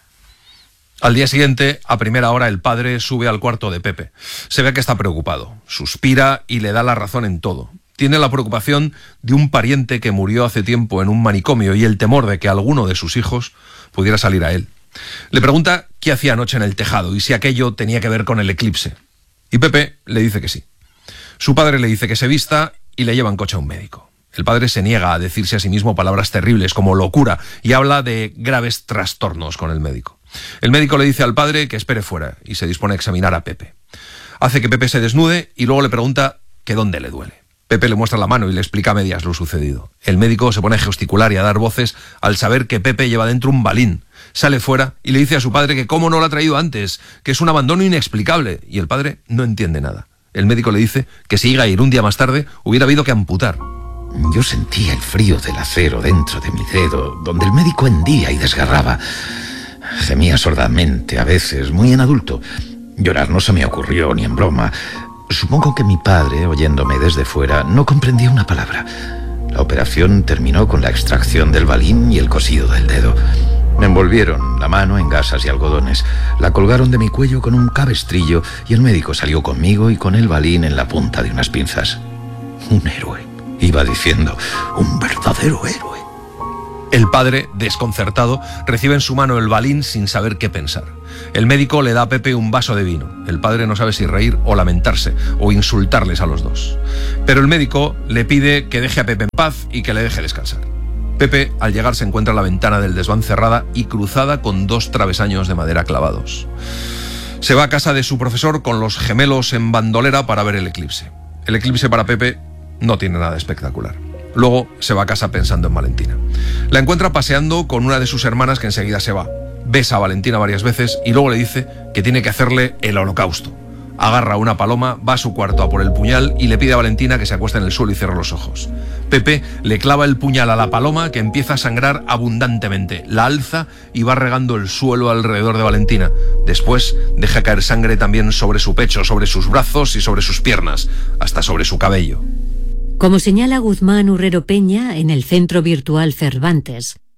Al día siguiente, a primera hora, el padre sube al cuarto de Pepe. Se ve que está preocupado, suspira y le da la razón en todo. Tiene la preocupación de un pariente que murió hace tiempo en un manicomio y el temor de que alguno de sus hijos pudiera salir a él. Le pregunta qué hacía anoche en el tejado y si aquello tenía que ver con el eclipse. Y Pepe le dice que sí. Su padre le dice que se vista y le lleva en coche a un médico. El padre se niega a decirse a sí mismo palabras terribles como locura y habla de graves trastornos con el médico. El médico le dice al padre que espere fuera y se dispone a examinar a Pepe. Hace que Pepe se desnude y luego le pregunta que dónde le duele. Pepe le muestra la mano y le explica a medias lo sucedido. El médico se pone a gesticular y a dar voces al saber que Pepe lleva dentro un balín. Sale fuera y le dice a su padre que cómo no lo ha traído antes, que es un abandono inexplicable. Y el padre no entiende nada. El médico le dice que si llega a ir un día más tarde, hubiera habido que amputar. Yo sentía el frío del acero dentro de mi dedo, donde el médico hendía y desgarraba. Gemía sordamente, a veces, muy en adulto. Llorar no se me ocurrió ni en broma. Supongo que mi padre, oyéndome desde fuera, no comprendía una palabra. La operación terminó con la extracción del balín y el cosido del dedo. Me envolvieron la mano en gasas y algodones, la colgaron de mi cuello con un cabestrillo y el médico salió conmigo y con el balín en la punta de unas pinzas. Un héroe, iba diciendo, un verdadero héroe. El padre, desconcertado, recibe en su mano el balín sin saber qué pensar. El médico le da a Pepe un vaso de vino. El padre no sabe si reír o lamentarse, o insultarles a los dos. Pero el médico le pide que deje a Pepe en paz y que le deje descansar. Pepe, al llegar, se encuentra la ventana del desván cerrada y cruzada con 2 travesaños de madera clavados. Se va a casa de su profesor con los gemelos en bandolera para ver el eclipse. El eclipse para Pepe no tiene nada espectacular. Luego se va a casa pensando en Valentina. La encuentra paseando con una de sus hermanas que enseguida se va. Besa a Valentina varias veces y luego le dice que tiene que hacerle el holocausto. Agarra una paloma, va a su cuarto a por el puñal y le pide a Valentina que se acueste en el suelo y cierre los ojos. Pepe le clava el puñal a la paloma, que empieza a sangrar abundantemente. La alza y va regando el suelo alrededor de Valentina. Después deja caer sangre también sobre su pecho, sobre sus brazos y sobre sus piernas, hasta sobre su cabello. Como señala Guzmán Urrero Peña en el Centro Virtual Cervantes,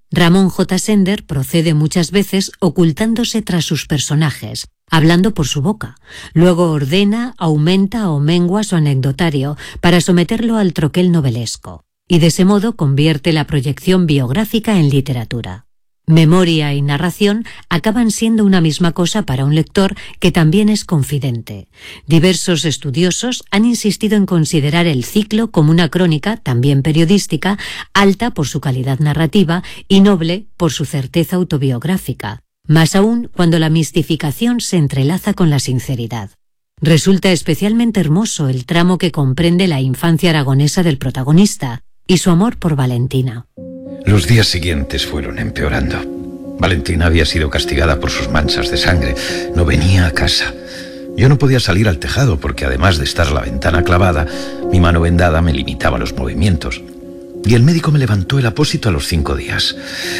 Ramón J. Sender procede muchas veces ocultándose tras sus personajes, hablando por su boca. Luego ordena, aumenta o mengua su anecdotario para someterlo al troquel novelesco, y de ese modo convierte la proyección biográfica en literatura. Memoria y narración acaban siendo una misma cosa para un lector que también es confidente. Diversos estudiosos han insistido en considerar el ciclo como una crónica, también periodística, alta por su calidad narrativa y noble por su certeza autobiográfica, más aún cuando la mistificación se entrelaza con la sinceridad. Resulta especialmente hermoso el tramo que comprende la infancia aragonesa del protagonista y su amor por Valentina. Los días siguientes fueron empeorando. Valentina había sido castigada por sus manchas de sangre. No venía a casa. Yo no podía salir al tejado porque, además de estar la ventana clavada, mi mano vendada me limitaba los movimientos. Y el médico me levantó el apósito a los 5 días.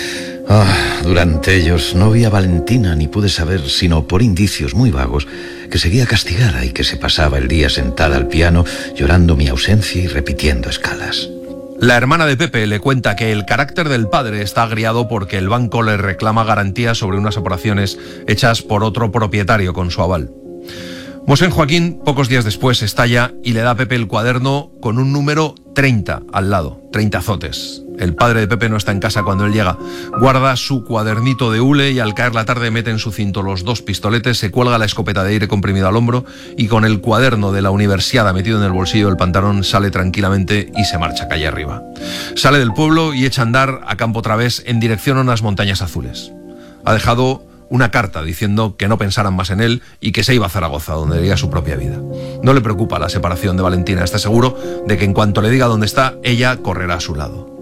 Durante ellos no vi a Valentina ni pude saber, sino por indicios muy vagos, que seguía castigada y que se pasaba el día sentada al piano llorando mi ausencia y repitiendo escalas. La hermana de Pepe le cuenta que el carácter del padre está agriado porque el banco le reclama garantías sobre unas operaciones hechas por otro propietario con su aval. Mosén Joaquín, pocos días después, estalla y le da a Pepe el cuaderno con un número 30 al lado, 30 azotes. El padre de Pepe no está en casa cuando él llega. Guarda su cuadernito de hule y al caer la tarde mete en su cinto los 2 pistoletes, se cuelga la escopeta de aire comprimido al hombro y con el cuaderno de la universidad metido en el bolsillo del pantalón sale tranquilamente y se marcha calle arriba. Sale del pueblo y echa a andar a campo través en dirección a unas montañas azules. Ha dejado una carta diciendo que no pensaran más en él y que se iba a Zaragoza, donde haría su propia vida. No le preocupa la separación de Valentina, está seguro de que en cuanto le diga dónde está, ella correrá a su lado.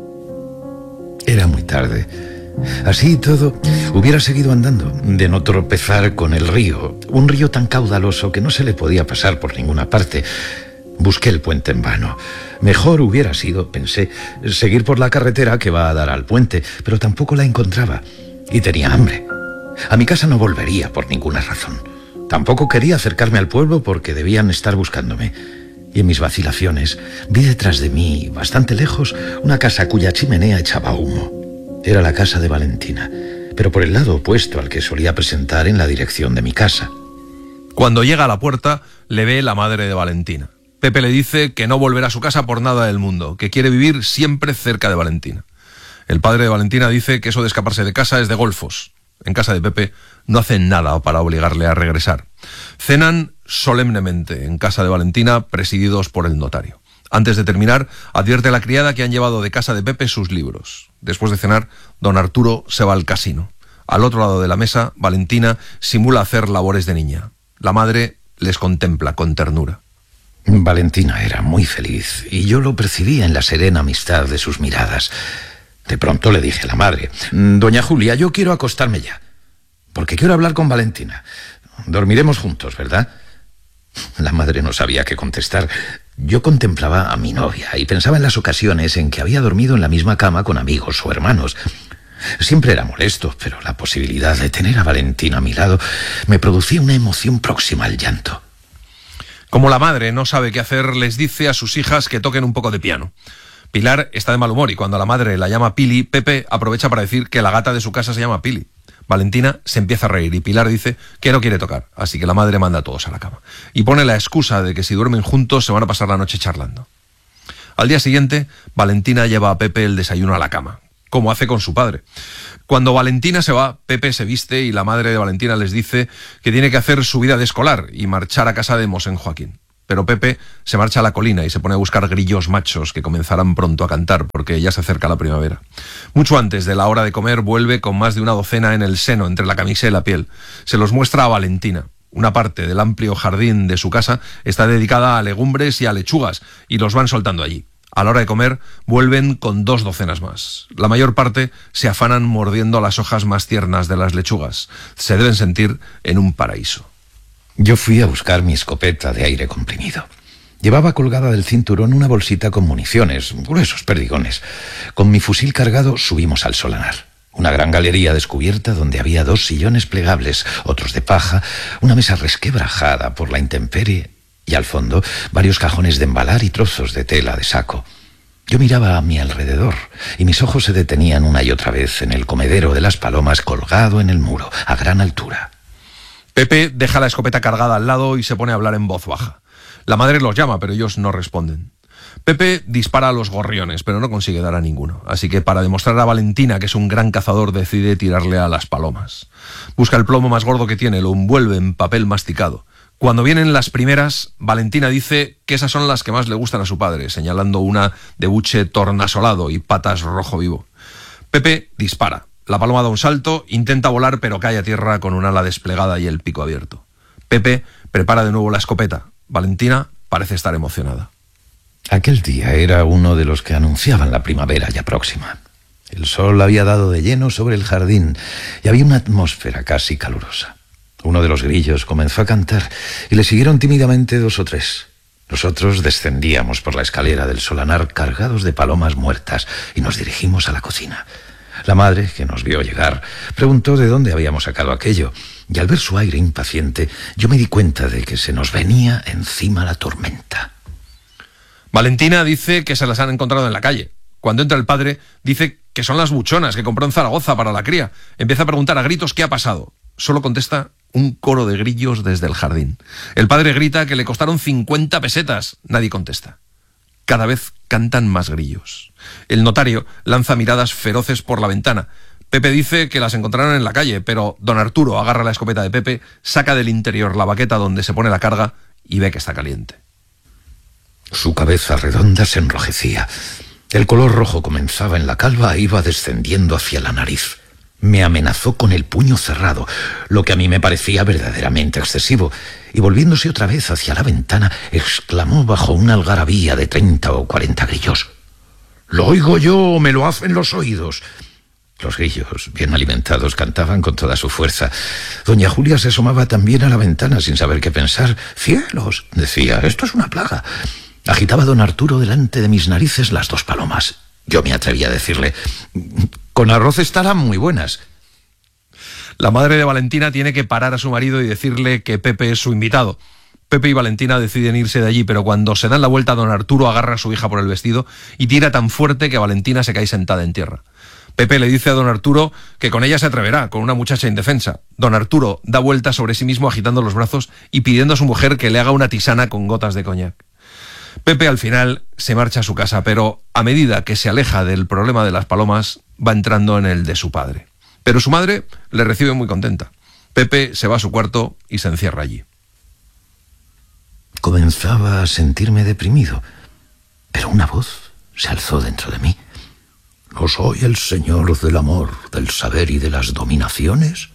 Era muy tarde. Así y todo, hubiera seguido andando, de no tropezar con el río, un río tan caudaloso que no se le podía pasar por ninguna parte. Busqué el puente en vano. Mejor hubiera sido, pensé, seguir por la carretera que va a dar al puente, pero tampoco la encontraba y tenía hambre. A mi casa no volvería por ninguna razón. Tampoco quería acercarme al pueblo porque debían estar buscándome. Y en mis vacilaciones vi detrás de mí, bastante lejos, una casa cuya chimenea echaba humo. Era la casa de Valentina, pero por el lado opuesto al que solía presentar en la dirección de mi casa. Cuando llega a la puerta, le ve la madre de Valentina. Pepe le dice que no volverá a su casa por nada del mundo, que quiere vivir siempre cerca de Valentina. El padre de Valentina dice que eso de escaparse de casa es de golfos. En casa de Pepe no hacen nada para obligarle a regresar. Cenan solemnemente en casa de Valentina, presididos por el notario. Antes de terminar, advierte a la criada que han llevado de casa de Pepe sus libros. Después de cenar, don Arturo se va al casino. Al otro lado de la mesa, Valentina simula hacer labores de niña. La madre les contempla con ternura. Valentina era muy feliz y yo lo percibía en la serena amistad de sus miradas. De pronto le dije a la madre: doña Julia, yo quiero acostarme ya, porque quiero hablar con Valentina. Dormiremos juntos, ¿verdad? La madre no sabía qué contestar. Yo contemplaba a mi novia y pensaba en las ocasiones en que había dormido en la misma cama con amigos o hermanos. Siempre era molesto, pero la posibilidad de tener a Valentina a mi lado me producía una emoción próxima al llanto. Como la madre no sabe qué hacer, les dice a sus hijas que toquen un poco de piano. Pilar está de mal humor y cuando la madre la llama Pili, Pepe aprovecha para decir que la gata de su casa se llama Pili. Valentina se empieza a reír y Pilar dice que no quiere tocar, así que la madre manda a todos a la cama. Y pone la excusa de que si duermen juntos se van a pasar la noche charlando. Al día siguiente, Valentina lleva a Pepe el desayuno a la cama, como hace con su padre. Cuando Valentina se va, Pepe se viste y la madre de Valentina les dice que tiene que hacer su vida de escolar y marchar a casa de Mosén Joaquín. Pero Pepe se marcha a la colina y se pone a buscar grillos machos que comenzarán pronto a cantar porque ya se acerca la primavera. Mucho antes de la hora de comer vuelve con más de una docena en el seno, entre la camisa y la piel. Se los muestra a Valentina. Una parte del amplio jardín de su casa está dedicada a legumbres y a lechugas y los van soltando allí. A la hora de comer vuelven con 2 docenas más. La mayor parte se afanan mordiendo las hojas más tiernas de las lechugas. Se deben sentir en un paraíso. Yo fui a buscar mi escopeta de aire comprimido. Llevaba colgada del cinturón una bolsita con municiones, gruesos perdigones. Con mi fusil cargado subimos al solanar. Una gran galería descubierta donde había 2 sillones plegables, otros de paja, una mesa resquebrajada por la intemperie y al fondo varios cajones de embalar y trozos de tela de saco. Yo miraba a mi alrededor y mis ojos se detenían una y otra vez en el comedero de las palomas colgado en el muro, a gran altura. Pepe deja la escopeta cargada al lado y se pone a hablar en voz baja. La madre los llama, pero ellos no responden. Pepe dispara a los gorriones, pero no consigue dar a ninguno. Así que para demostrar a Valentina que es un gran cazador, decide tirarle a las palomas. Busca el plomo más gordo que tiene, lo envuelve en papel masticado. Cuando vienen las primeras, Valentina dice que esas son las que más le gustan a su padre, señalando una de buche tornasolado y patas rojo vivo. Pepe dispara. La paloma da un salto, intenta volar, pero cae a tierra con un ala desplegada y el pico abierto. Pepe prepara de nuevo la escopeta. Valentina parece estar emocionada. Aquel día era uno de los que anunciaban la primavera ya próxima. El sol había dado de lleno sobre el jardín y había una atmósfera casi calurosa. Uno de los grillos comenzó a cantar y le siguieron tímidamente 2 o 3. Nosotros descendíamos por la escalera del solanar cargados de palomas muertas y nos dirigimos a la cocina. La madre, que nos vio llegar, preguntó de dónde habíamos sacado aquello, y al ver su aire impaciente, yo me di cuenta de que se nos venía encima la tormenta. Valentina dice que se las han encontrado en la calle. Cuando entra el padre, dice que son las buchonas que compró en Zaragoza para la cría. Empieza a preguntar a gritos qué ha pasado. Solo contesta un coro de grillos desde el jardín. El padre grita que le costaron 50 pesetas. Nadie contesta. Cada vez cantan más grillos. El notario lanza miradas feroces por la ventana. Pepe dice que las encontraron en la calle, pero don Arturo agarra la escopeta de Pepe, saca del interior la baqueta donde se pone la carga y ve que está caliente. Su cabeza redonda se enrojecía. El color rojo comenzaba en la calva e iba descendiendo hacia la nariz. Me amenazó con el puño cerrado, lo que a mí me parecía verdaderamente excesivo, y volviéndose otra vez hacia la ventana, exclamó bajo una algarabía de 30 o 40 grillos: «¿Lo oigo yo o me lo hacen los oídos?». Los grillos, bien alimentados, cantaban con toda su fuerza. Doña Julia se asomaba también a la ventana sin saber qué pensar. «¡Cielos!», decía, «esto es una plaga». Agitaba don Arturo delante de mis narices las 2 palomas. Yo me atreví a decirle: «Con arroz estarán muy buenas». La madre de Valentina tiene que parar a su marido y decirle que Pepe es su invitado. Pepe y Valentina deciden irse de allí, pero cuando se dan la vuelta, don Arturo agarra a su hija por el vestido y tira tan fuerte que Valentina se cae sentada en tierra. Pepe le dice a don Arturo que con ella se atreverá, con una muchacha indefensa. Don Arturo da vuelta sobre sí mismo agitando los brazos y pidiendo a su mujer que le haga una tisana con gotas de coñac. Pepe al final se marcha a su casa, pero a medida que se aleja del problema de las palomas, va entrando en el de su padre. Pero su madre le recibe muy contenta. Pepe se va a su cuarto y se encierra allí. Comenzaba a sentirme deprimido, pero una voz se alzó dentro de mí. ¿No soy el señor del amor, del saber y de las dominaciones?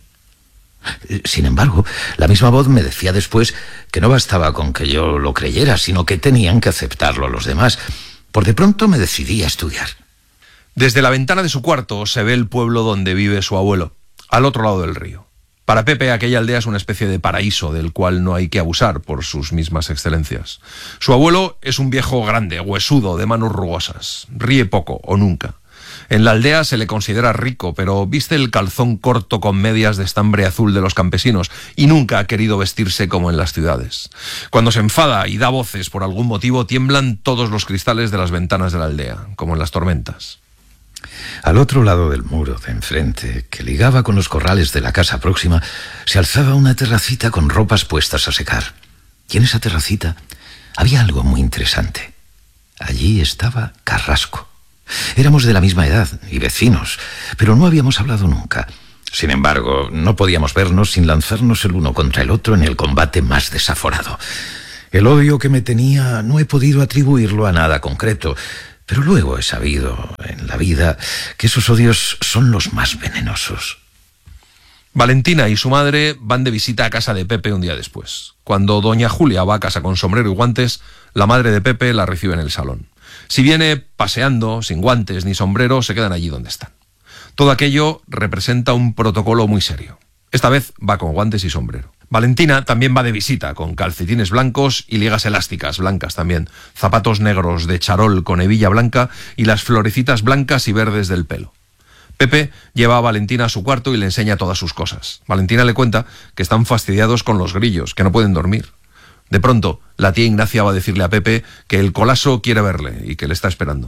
Sin embargo, la misma voz me decía después que no bastaba con que yo lo creyera, sino que tenían que aceptarlo los demás. Por de pronto me decidí a estudiar. Desde la ventana de su cuarto se ve el pueblo donde vive su abuelo, al otro lado del río. Para Pepe, aquella aldea es una especie de paraíso del cual no hay que abusar por sus mismas excelencias. Su abuelo es un viejo grande, huesudo, de manos rugosas. Ríe poco o nunca. En la aldea se le considera rico, pero viste el calzón corto con medias de estambre azul de los campesinos y nunca ha querido vestirse como en las ciudades. Cuando se enfada y da voces por algún motivo, tiemblan todos los cristales de las ventanas de la aldea, como en las tormentas. Al otro lado del muro de enfrente, que ligaba con los corrales de la casa próxima, se alzaba una terracita con ropas puestas a secar. Y en esa terracita había algo muy interesante. Allí estaba Carrasco. Éramos de la misma edad y vecinos, pero no habíamos hablado nunca. Sin embargo, no podíamos vernos sin lanzarnos el uno contra el otro en el combate más desaforado. El odio que me tenía no he podido atribuirlo a nada concreto, pero luego he sabido en la vida que esos odios son los más venenosos. Valentina y su madre van de visita a casa de Pepe un día después. Cuando doña Julia va a casa con sombrero y guantes, la madre de Pepe la recibe en el salón. Si viene paseando, sin guantes ni sombrero, se quedan allí donde están. Todo aquello representa un protocolo muy serio. Esta vez va con guantes y sombrero. Valentina también va de visita, con calcetines blancos y ligas elásticas blancas también, zapatos negros de charol con hebilla blanca y las florecitas blancas y verdes del pelo. Pepe lleva a Valentina a su cuarto y le enseña todas sus cosas. Valentina le cuenta que están fastidiados con los grillos, que no pueden dormir. De pronto, la tía Ignacia va a decirle a Pepe que el Colaso quiere verle y que le está esperando.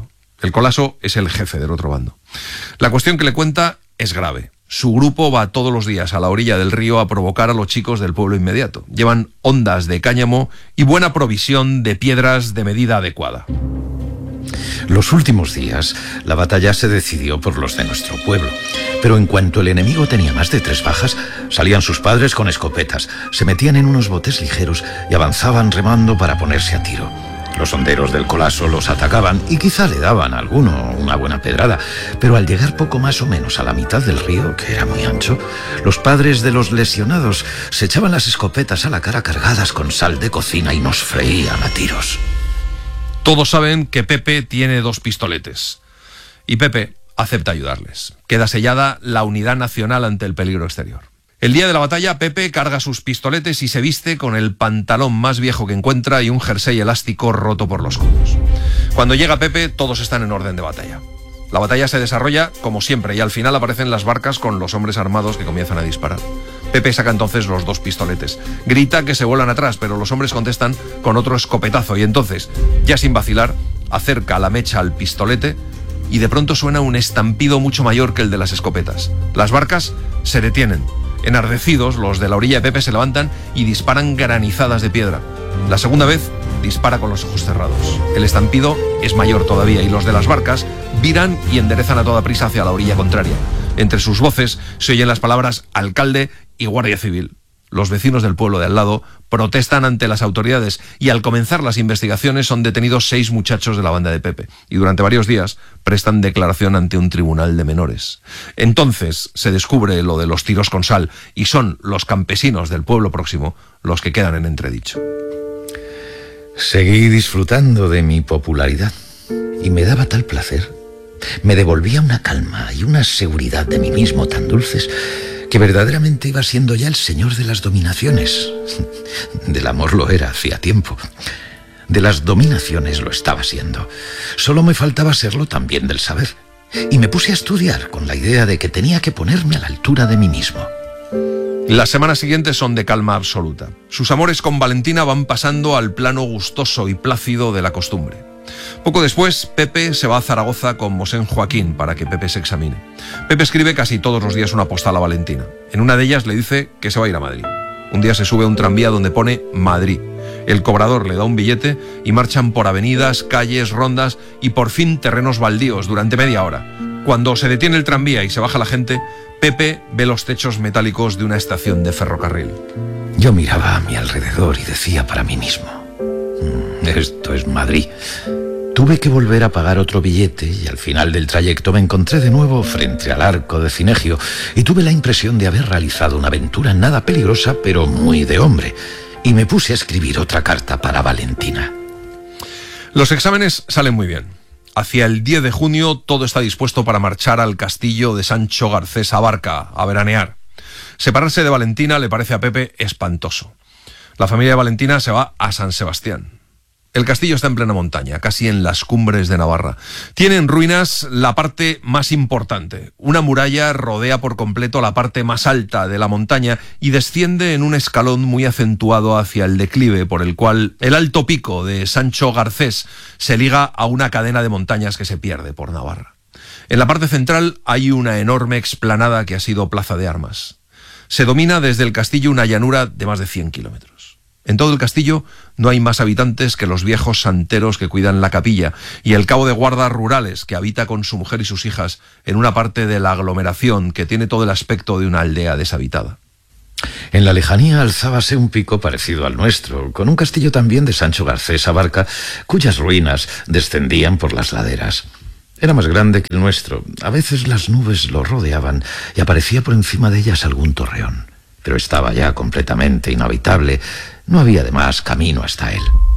El Colaso es el jefe del otro bando. La cuestión que le cuenta es grave. Su grupo va todos los días a la orilla del río a provocar a los chicos del pueblo inmediato. Llevan hondas de cáñamo y buena provisión de piedras de medida adecuada. Los últimos días, la batalla se decidió por los de nuestro pueblo. Pero en cuanto el enemigo tenía más de 3 bajas, salían sus padres con escopetas, se metían en unos botes ligeros y avanzaban remando para ponerse a tiro. Los honderos del Colaso los atacaban y quizá le daban a alguno una buena pedrada, pero al llegar poco más o menos a la mitad del río, que era muy ancho, los padres de los lesionados se echaban las escopetas a la cara cargadas con sal de cocina y nos freían a tiros. Todos saben que Pepe tiene 2 pistoletes y Pepe acepta ayudarles. Queda sellada la unidad nacional ante el peligro exterior. El día de la batalla, Pepe carga sus pistoletes y se viste con el pantalón más viejo que encuentra y un jersey elástico roto por los codos. Cuando llega Pepe, todos están en orden de batalla. La batalla se desarrolla como siempre y al final aparecen las barcas con los hombres armados que comienzan a disparar. Pepe saca entonces los 2 pistoletes. Grita que se vuelan atrás, pero los hombres contestan con otro escopetazo y entonces, ya sin vacilar, acerca la mecha al pistolete y de pronto suena un estampido mucho mayor que el de las escopetas. Las barcas se detienen. Enardecidos, los de la orilla de Pepe se levantan y disparan granizadas de piedra. La segunda vez dispara con los ojos cerrados. El estampido es mayor todavía y los de las barcas viran y enderezan a toda prisa hacia la orilla contraria. Entre sus voces se oyen las palabras alcalde y guardia civil. Los vecinos del pueblo de al lado protestan ante las autoridades y al comenzar las investigaciones son detenidos 6 muchachos de la banda de Pepe y durante varios días prestan declaración ante un tribunal de menores. Entonces se descubre lo de los tiros con sal y son los campesinos del pueblo próximo los que quedan en entredicho. Seguí disfrutando de mi popularidad y me daba tal placer. Me devolvía una calma y una seguridad de mí mismo tan dulces que verdaderamente iba siendo ya el señor de las dominaciones. Del amor lo era hacía tiempo. De las dominaciones lo estaba siendo. Solo me faltaba serlo también del saber. Y me puse a estudiar con la idea de que tenía que ponerme a la altura de mí mismo. Las semanas siguientes son de calma absoluta. Sus amores con Valentina van pasando al plano gustoso y plácido de la costumbre. Poco después, Pepe se va a Zaragoza con Mosén Joaquín para que Pepe se examine. Pepe escribe casi todos los días una postal a Valentina. En una de ellas le dice que se va a ir a Madrid. Un día se sube a un tranvía donde pone Madrid. El cobrador le da un billete y marchan por avenidas, calles, rondas y por fin terrenos baldíos durante media hora. Cuando se detiene el tranvía y se baja la gente, Pepe ve los techos metálicos de una estación de ferrocarril. Yo miraba a mi alrededor y decía para mí mismo: esto es Madrid. Tuve que volver a pagar otro billete y al final del trayecto me encontré de nuevo frente al arco de Cinegio y tuve la impresión de haber realizado una aventura nada peligrosa pero muy de hombre. Y me puse a escribir otra carta para Valentina. Los exámenes salen muy bien. Hacia el 10 de junio todo está dispuesto para marchar al castillo de Sancho Garcés Abarca a veranear. Separarse de Valentina le parece a Pepe espantoso. La familia de Valentina se va a San Sebastián. El castillo está en plena montaña, casi en las cumbres de Navarra. Tiene en ruinas la parte más importante. Una muralla rodea por completo la parte más alta de la montaña y desciende en un escalón muy acentuado hacia el declive, por el cual el alto pico de Sancho Garcés se liga a una cadena de montañas que se pierde por Navarra. En la parte central hay una enorme explanada que ha sido plaza de armas. Se domina desde el castillo una llanura de más de 100 kilómetros. En todo el castillo no hay más habitantes que los viejos santeros que cuidan la capilla y el cabo de guardas rurales que habita con su mujer y sus hijas en una parte de la aglomeración que tiene todo el aspecto de una aldea deshabitada. En la lejanía alzábase un pico parecido al nuestro, con un castillo también de Sancho Garcés Abarca, cuyas ruinas descendían por las laderas. Era más grande que el nuestro. A veces las nubes lo rodeaban y aparecía por encima de ellas algún torreón. Pero estaba ya completamente inhabitable. No había además camino hasta él.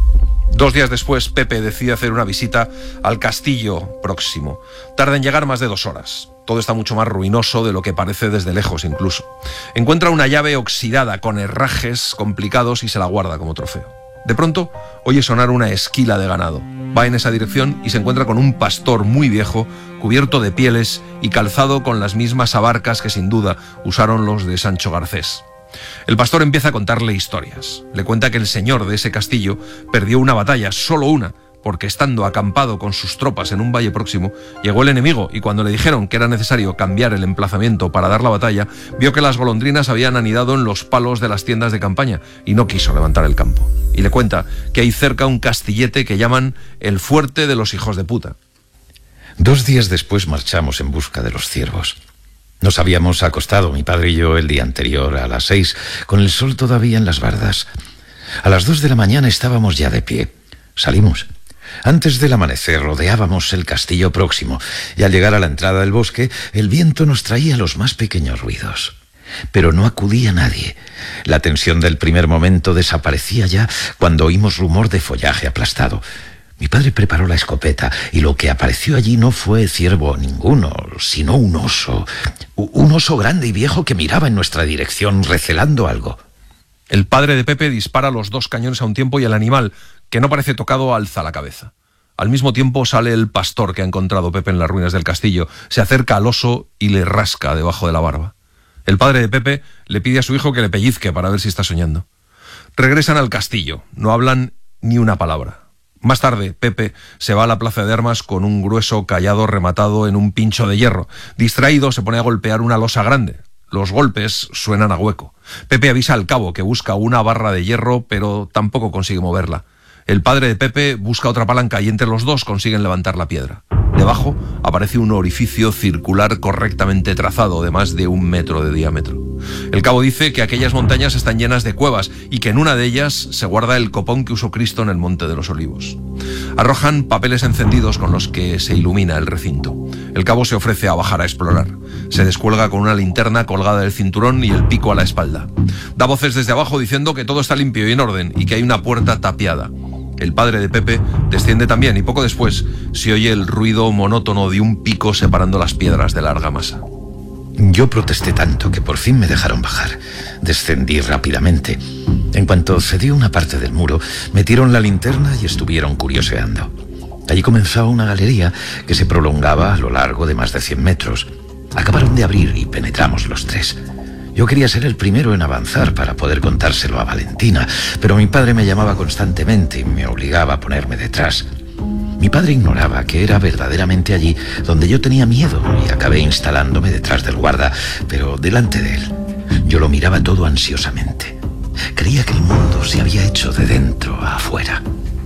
2 días después, Pepe decide hacer una visita al castillo próximo. Tarda en llegar más de 2 horas. Todo está mucho más ruinoso de lo que parece desde lejos incluso. Encuentra una llave oxidada con herrajes complicados y se la guarda como trofeo. De pronto, oye sonar una esquila de ganado. Va en esa dirección y se encuentra con un pastor muy viejo, cubierto de pieles y calzado con las mismas abarcas que sin duda usaron los de Sancho Garcés. El pastor empieza a contarle historias. Le cuenta que el señor de ese castillo perdió una batalla, solo una, porque estando acampado con sus tropas en un valle próximo, llegó el enemigo y cuando le dijeron que era necesario cambiar el emplazamiento para dar la batalla, vio que las golondrinas habían anidado en los palos de las tiendas de campaña y no quiso levantar el campo. Y le cuenta que hay cerca un castillete que llaman el Fuerte de los Hijos de Puta. 2 días después marchamos en busca de los ciervos. Nos habíamos acostado, mi padre y yo, el día anterior a las 6, con el sol todavía en las bardas. A las 2 de la mañana estábamos ya de pie. Salimos. Antes del amanecer rodeábamos el castillo próximo y al llegar a la entrada del bosque el viento nos traía los más pequeños ruidos. Pero no acudía nadie. La tensión del primer momento desaparecía ya cuando oímos rumor de follaje aplastado. Mi padre preparó la escopeta y lo que apareció allí no fue ciervo ninguno, sino un oso. Un oso grande y viejo que miraba en nuestra dirección recelando algo. El padre de Pepe dispara los 2 cañones a un tiempo y el animal, que no parece tocado, alza la cabeza. Al mismo tiempo sale el pastor que ha encontrado Pepe en las ruinas del castillo, se acerca al oso y le rasca debajo de la barba. El padre de Pepe le pide a su hijo que le pellizque para ver si está soñando. Regresan al castillo, no hablan ni una palabra. Más tarde, Pepe se va a la plaza de armas con un grueso cayado rematado en un pincho de hierro. Distraído, se pone a golpear una losa grande. Los golpes suenan a hueco. Pepe avisa al cabo que busca una barra de hierro, pero tampoco consigue moverla. El padre de Pepe busca otra palanca y entre los dos consiguen levantar la piedra. Debajo aparece un orificio circular correctamente trazado de más de 1 metro de diámetro. El cabo dice que aquellas montañas están llenas de cuevas y que en una de ellas se guarda el copón que usó Cristo en el Monte de los Olivos. Arrojan papeles encendidos con los que se ilumina el recinto. El cabo se ofrece a bajar a explorar. Se descuelga con una linterna colgada del cinturón y el pico a la espalda. Da voces desde abajo diciendo que todo está limpio y en orden y que hay una puerta tapiada. El padre de Pepe desciende también y poco después se oye el ruido monótono de un pico separando las piedras de larga masa. Yo protesté tanto que por fin me dejaron bajar. Descendí rápidamente. En cuanto cedí una parte del muro, metieron la linterna y estuvieron curioseando. Allí comenzaba una galería que se prolongaba a lo largo de más de 100 metros. Acabaron de abrir y penetramos los 3. Yo quería ser el primero en avanzar para poder contárselo a Valentina, pero mi padre me llamaba constantemente y me obligaba a ponerme detrás. Mi padre ignoraba que era verdaderamente allí donde yo tenía miedo y acabé instalándome detrás del guarda, pero delante de él. Yo lo miraba todo ansiosamente. Creía que el mundo se había hecho de dentro a afuera.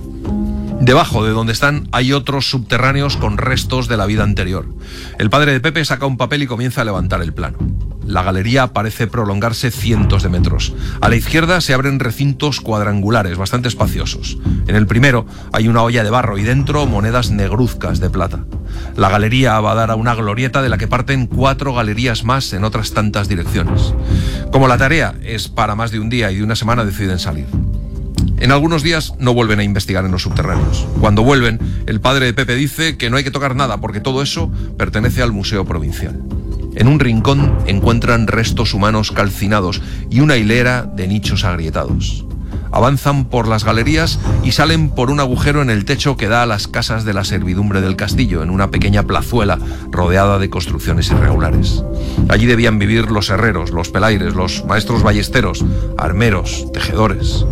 Debajo de donde están hay otros subterráneos con restos de la vida anterior. El padre de Pepe saca un papel y comienza a levantar el plano. La galería parece prolongarse cientos de metros. A la izquierda se abren recintos cuadrangulares, bastante espaciosos. En el primero hay una olla de barro y dentro monedas negruzcas de plata. La galería va a dar a una glorieta de la que parten 4 galerías más en otras tantas direcciones. Como la tarea es para más de un día y de una semana, deciden salir. En algunos días no vuelven a investigar en los subterráneos. Cuando vuelven, el padre de Pepe dice que no hay que tocar nada porque todo eso pertenece al Museo Provincial. En un rincón encuentran restos humanos calcinados y una hilera de nichos agrietados. Avanzan por las galerías y salen por un agujero en el techo que da a las casas de la servidumbre del castillo, en una pequeña plazuela rodeada de construcciones irregulares. Allí debían vivir los herreros, los pelaires, los maestros ballesteros, armeros, tejedores.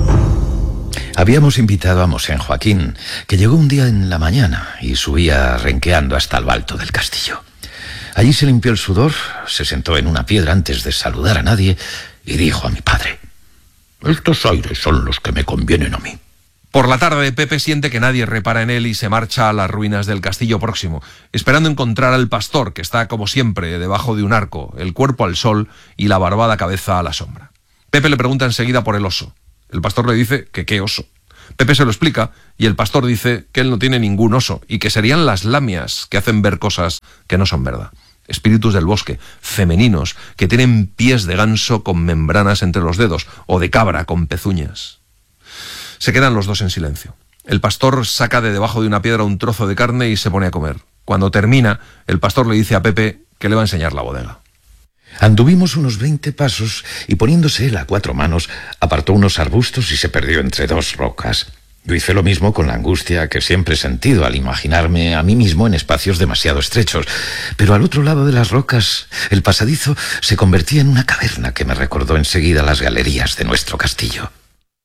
Habíamos invitado a Mosén Joaquín, que llegó un día en la mañana y subía renqueando hasta lo alto del castillo. Allí se limpió el sudor, se sentó en una piedra antes de saludar a nadie y dijo a mi padre: «Estos aires son los que me convienen a mí». Por la tarde, Pepe siente que nadie repara en él y se marcha a las ruinas del castillo próximo, esperando encontrar al pastor, que está, como siempre, debajo de un arco, el cuerpo al sol y la barbada cabeza a la sombra. Pepe le pregunta enseguida por el oso. El pastor le dice que qué oso. Pepe se lo explica y el pastor dice que él no tiene ningún oso y que serían las lamias que hacen ver cosas que no son verdad. Espíritus del bosque, femeninos, que tienen pies de ganso con membranas entre los dedos o de cabra con pezuñas. Se quedan los dos en silencio. El pastor saca de debajo de una piedra un trozo de carne y se pone a comer. Cuando termina, el pastor le dice a Pepe que le va a enseñar la bodega. Anduvimos unos 20 pasos y poniéndose él a 4 manos, apartó unos arbustos y se perdió entre 2 rocas. Yo hice lo mismo con la angustia que siempre he sentido al imaginarme a mí mismo en espacios demasiado estrechos. Pero al otro lado de las rocas, el pasadizo se convertía en una caverna que me recordó enseguida las galerías de nuestro castillo.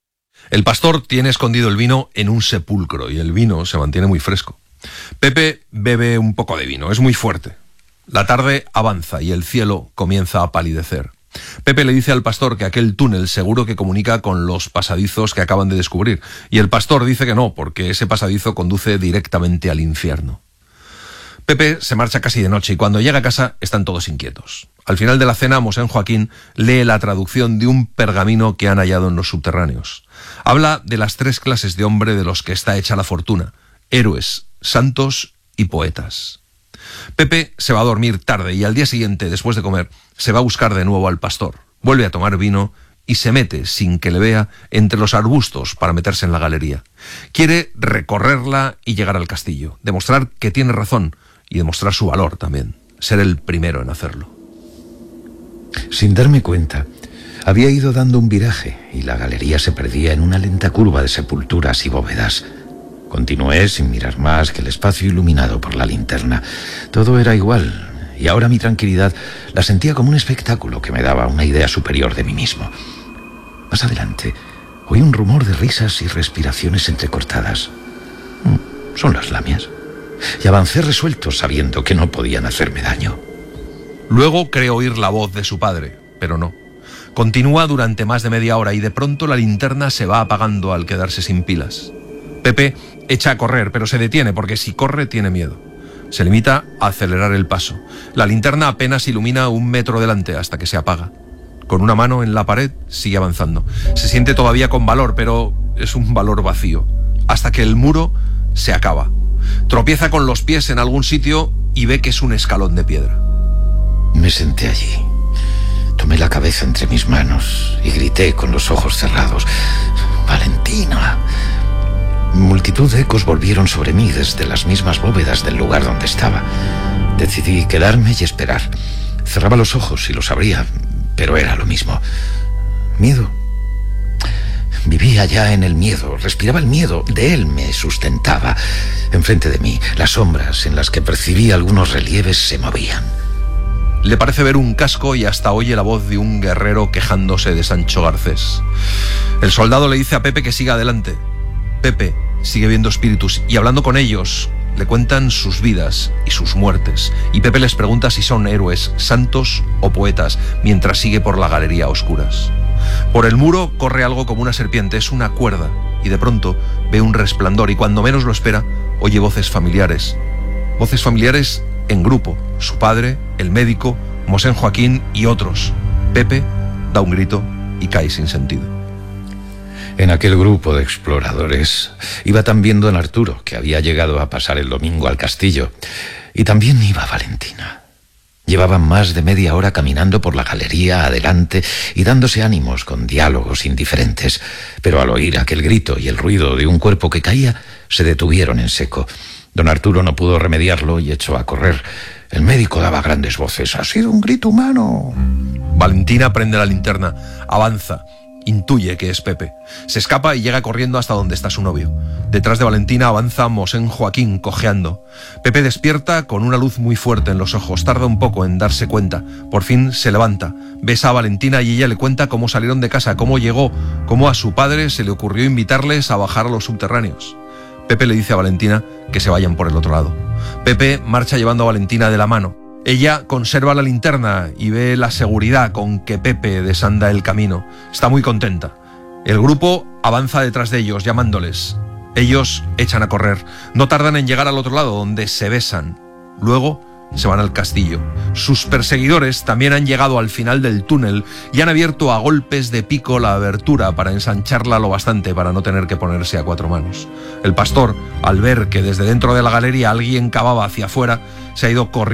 El pastor tiene escondido el vino en un sepulcro y el vino se mantiene muy fresco. Pepe bebe un poco de vino, es muy fuerte. La tarde avanza y el cielo comienza a palidecer. Pepe le dice al pastor que aquel túnel seguro que comunica con los pasadizos que acaban de descubrir, y el pastor dice que no, porque ese pasadizo conduce directamente al infierno. Pepe se marcha casi de noche y cuando llega a casa están todos inquietos. Al final de la cena, Mosén Joaquín lee la traducción de un pergamino que han hallado en los subterráneos. Habla de las 3 clases de hombre de los que está hecha la fortuna: héroes, santos y poetas. Pepe se va a dormir tarde y al día siguiente, después de comer, se va a buscar de nuevo al pastor. Vuelve a tomar vino y se mete, sin que le vea, entre los arbustos para meterse en la galería. Quiere recorrerla y llegar al castillo, demostrar que tiene razón y demostrar su valor también, ser el primero en hacerlo. Sin darme cuenta, había ido dando un viraje y la galería se perdía en una lenta curva de sepulturas y bóvedas. Continué sin mirar más que el espacio iluminado por la linterna. Todo era igual, y ahora mi tranquilidad la sentía como un espectáculo que me daba una idea superior de mí mismo. Más adelante, oí un rumor de risas y respiraciones entrecortadas. Son las lamias. Y avancé resuelto, sabiendo que no podían hacerme daño. Luego cree oír la voz de su padre, pero no. Continúa durante más de media hora y de pronto la linterna se va apagando al quedarse sin pilas. Pepe echa a correr, pero se detiene porque si corre tiene miedo. Se limita a acelerar el paso. La linterna apenas ilumina 1 metro delante hasta que se apaga. Con una mano en la pared sigue avanzando. Se siente todavía con valor, pero es un valor vacío. Hasta que el muro se acaba. Tropieza con los pies en algún sitio y ve que es un escalón de piedra. Me senté allí. Tomé la cabeza entre mis manos y grité con los ojos cerrados: ¡Valentina! Multitud de ecos volvieron sobre mí desde las mismas bóvedas del lugar donde estaba. Decidí quedarme y esperar. Cerraba los ojos y los abría, pero era lo mismo. Miedo. Vivía ya en el miedo, respiraba el miedo, de él me sustentaba. Enfrente de mí, las sombras en las que percibí algunos relieves se movían. Le parece ver un casco y hasta oye la voz de un guerrero quejándose de Sancho Garcés. El soldado le dice a Pepe que siga adelante. Pepe sigue viendo espíritus y hablando con ellos le cuentan sus vidas y sus muertes. Y Pepe les pregunta si son héroes, santos o poetas, mientras sigue por la galería a oscuras. Por el muro corre algo como una serpiente, es una cuerda, y de pronto ve un resplandor y cuando menos lo espera, oye voces familiares. Voces familiares en grupo, su padre, el médico, Mosén Joaquín y otros. Pepe da un grito y cae sin sentido. En aquel grupo de exploradores iba también don Arturo, que había llegado a pasar el domingo al castillo, y también iba Valentina. Llevaban más de media hora caminando por la galería adelante y dándose ánimos con diálogos indiferentes, pero al oír aquel grito y el ruido de un cuerpo que caía, se detuvieron en seco. Don Arturo no pudo remediarlo y echó a correr. El médico daba grandes voces: «Ha sido un grito humano». Valentina prende la linterna, avanza. Intuye que es Pepe. Se escapa y llega corriendo hasta donde está su novio. Detrás de Valentina avanza Mosén Joaquín, cojeando. Pepe despierta con una luz muy fuerte en los ojos. Tarda un poco en darse cuenta. Por fin se levanta. Besa a Valentina y ella le cuenta cómo salieron de casa, cómo llegó, cómo a su padre se le ocurrió invitarles a bajar a los subterráneos. Pepe le dice a Valentina que se vayan por el otro lado. Pepe marcha llevando a Valentina de la mano. Ella conserva la linterna y ve la seguridad con que Pepe desanda el camino. Está muy contenta. El grupo avanza detrás de ellos, llamándoles. Ellos echan a correr. No tardan en llegar al otro lado, donde se besan. Luego se van al castillo. Sus perseguidores también han llegado al final del túnel y han abierto a golpes de pico la abertura para ensancharla lo bastante para no tener que ponerse a 4 manos. El pastor, al ver que desde dentro de la galería alguien cavaba hacia afuera, se ha ido corriendo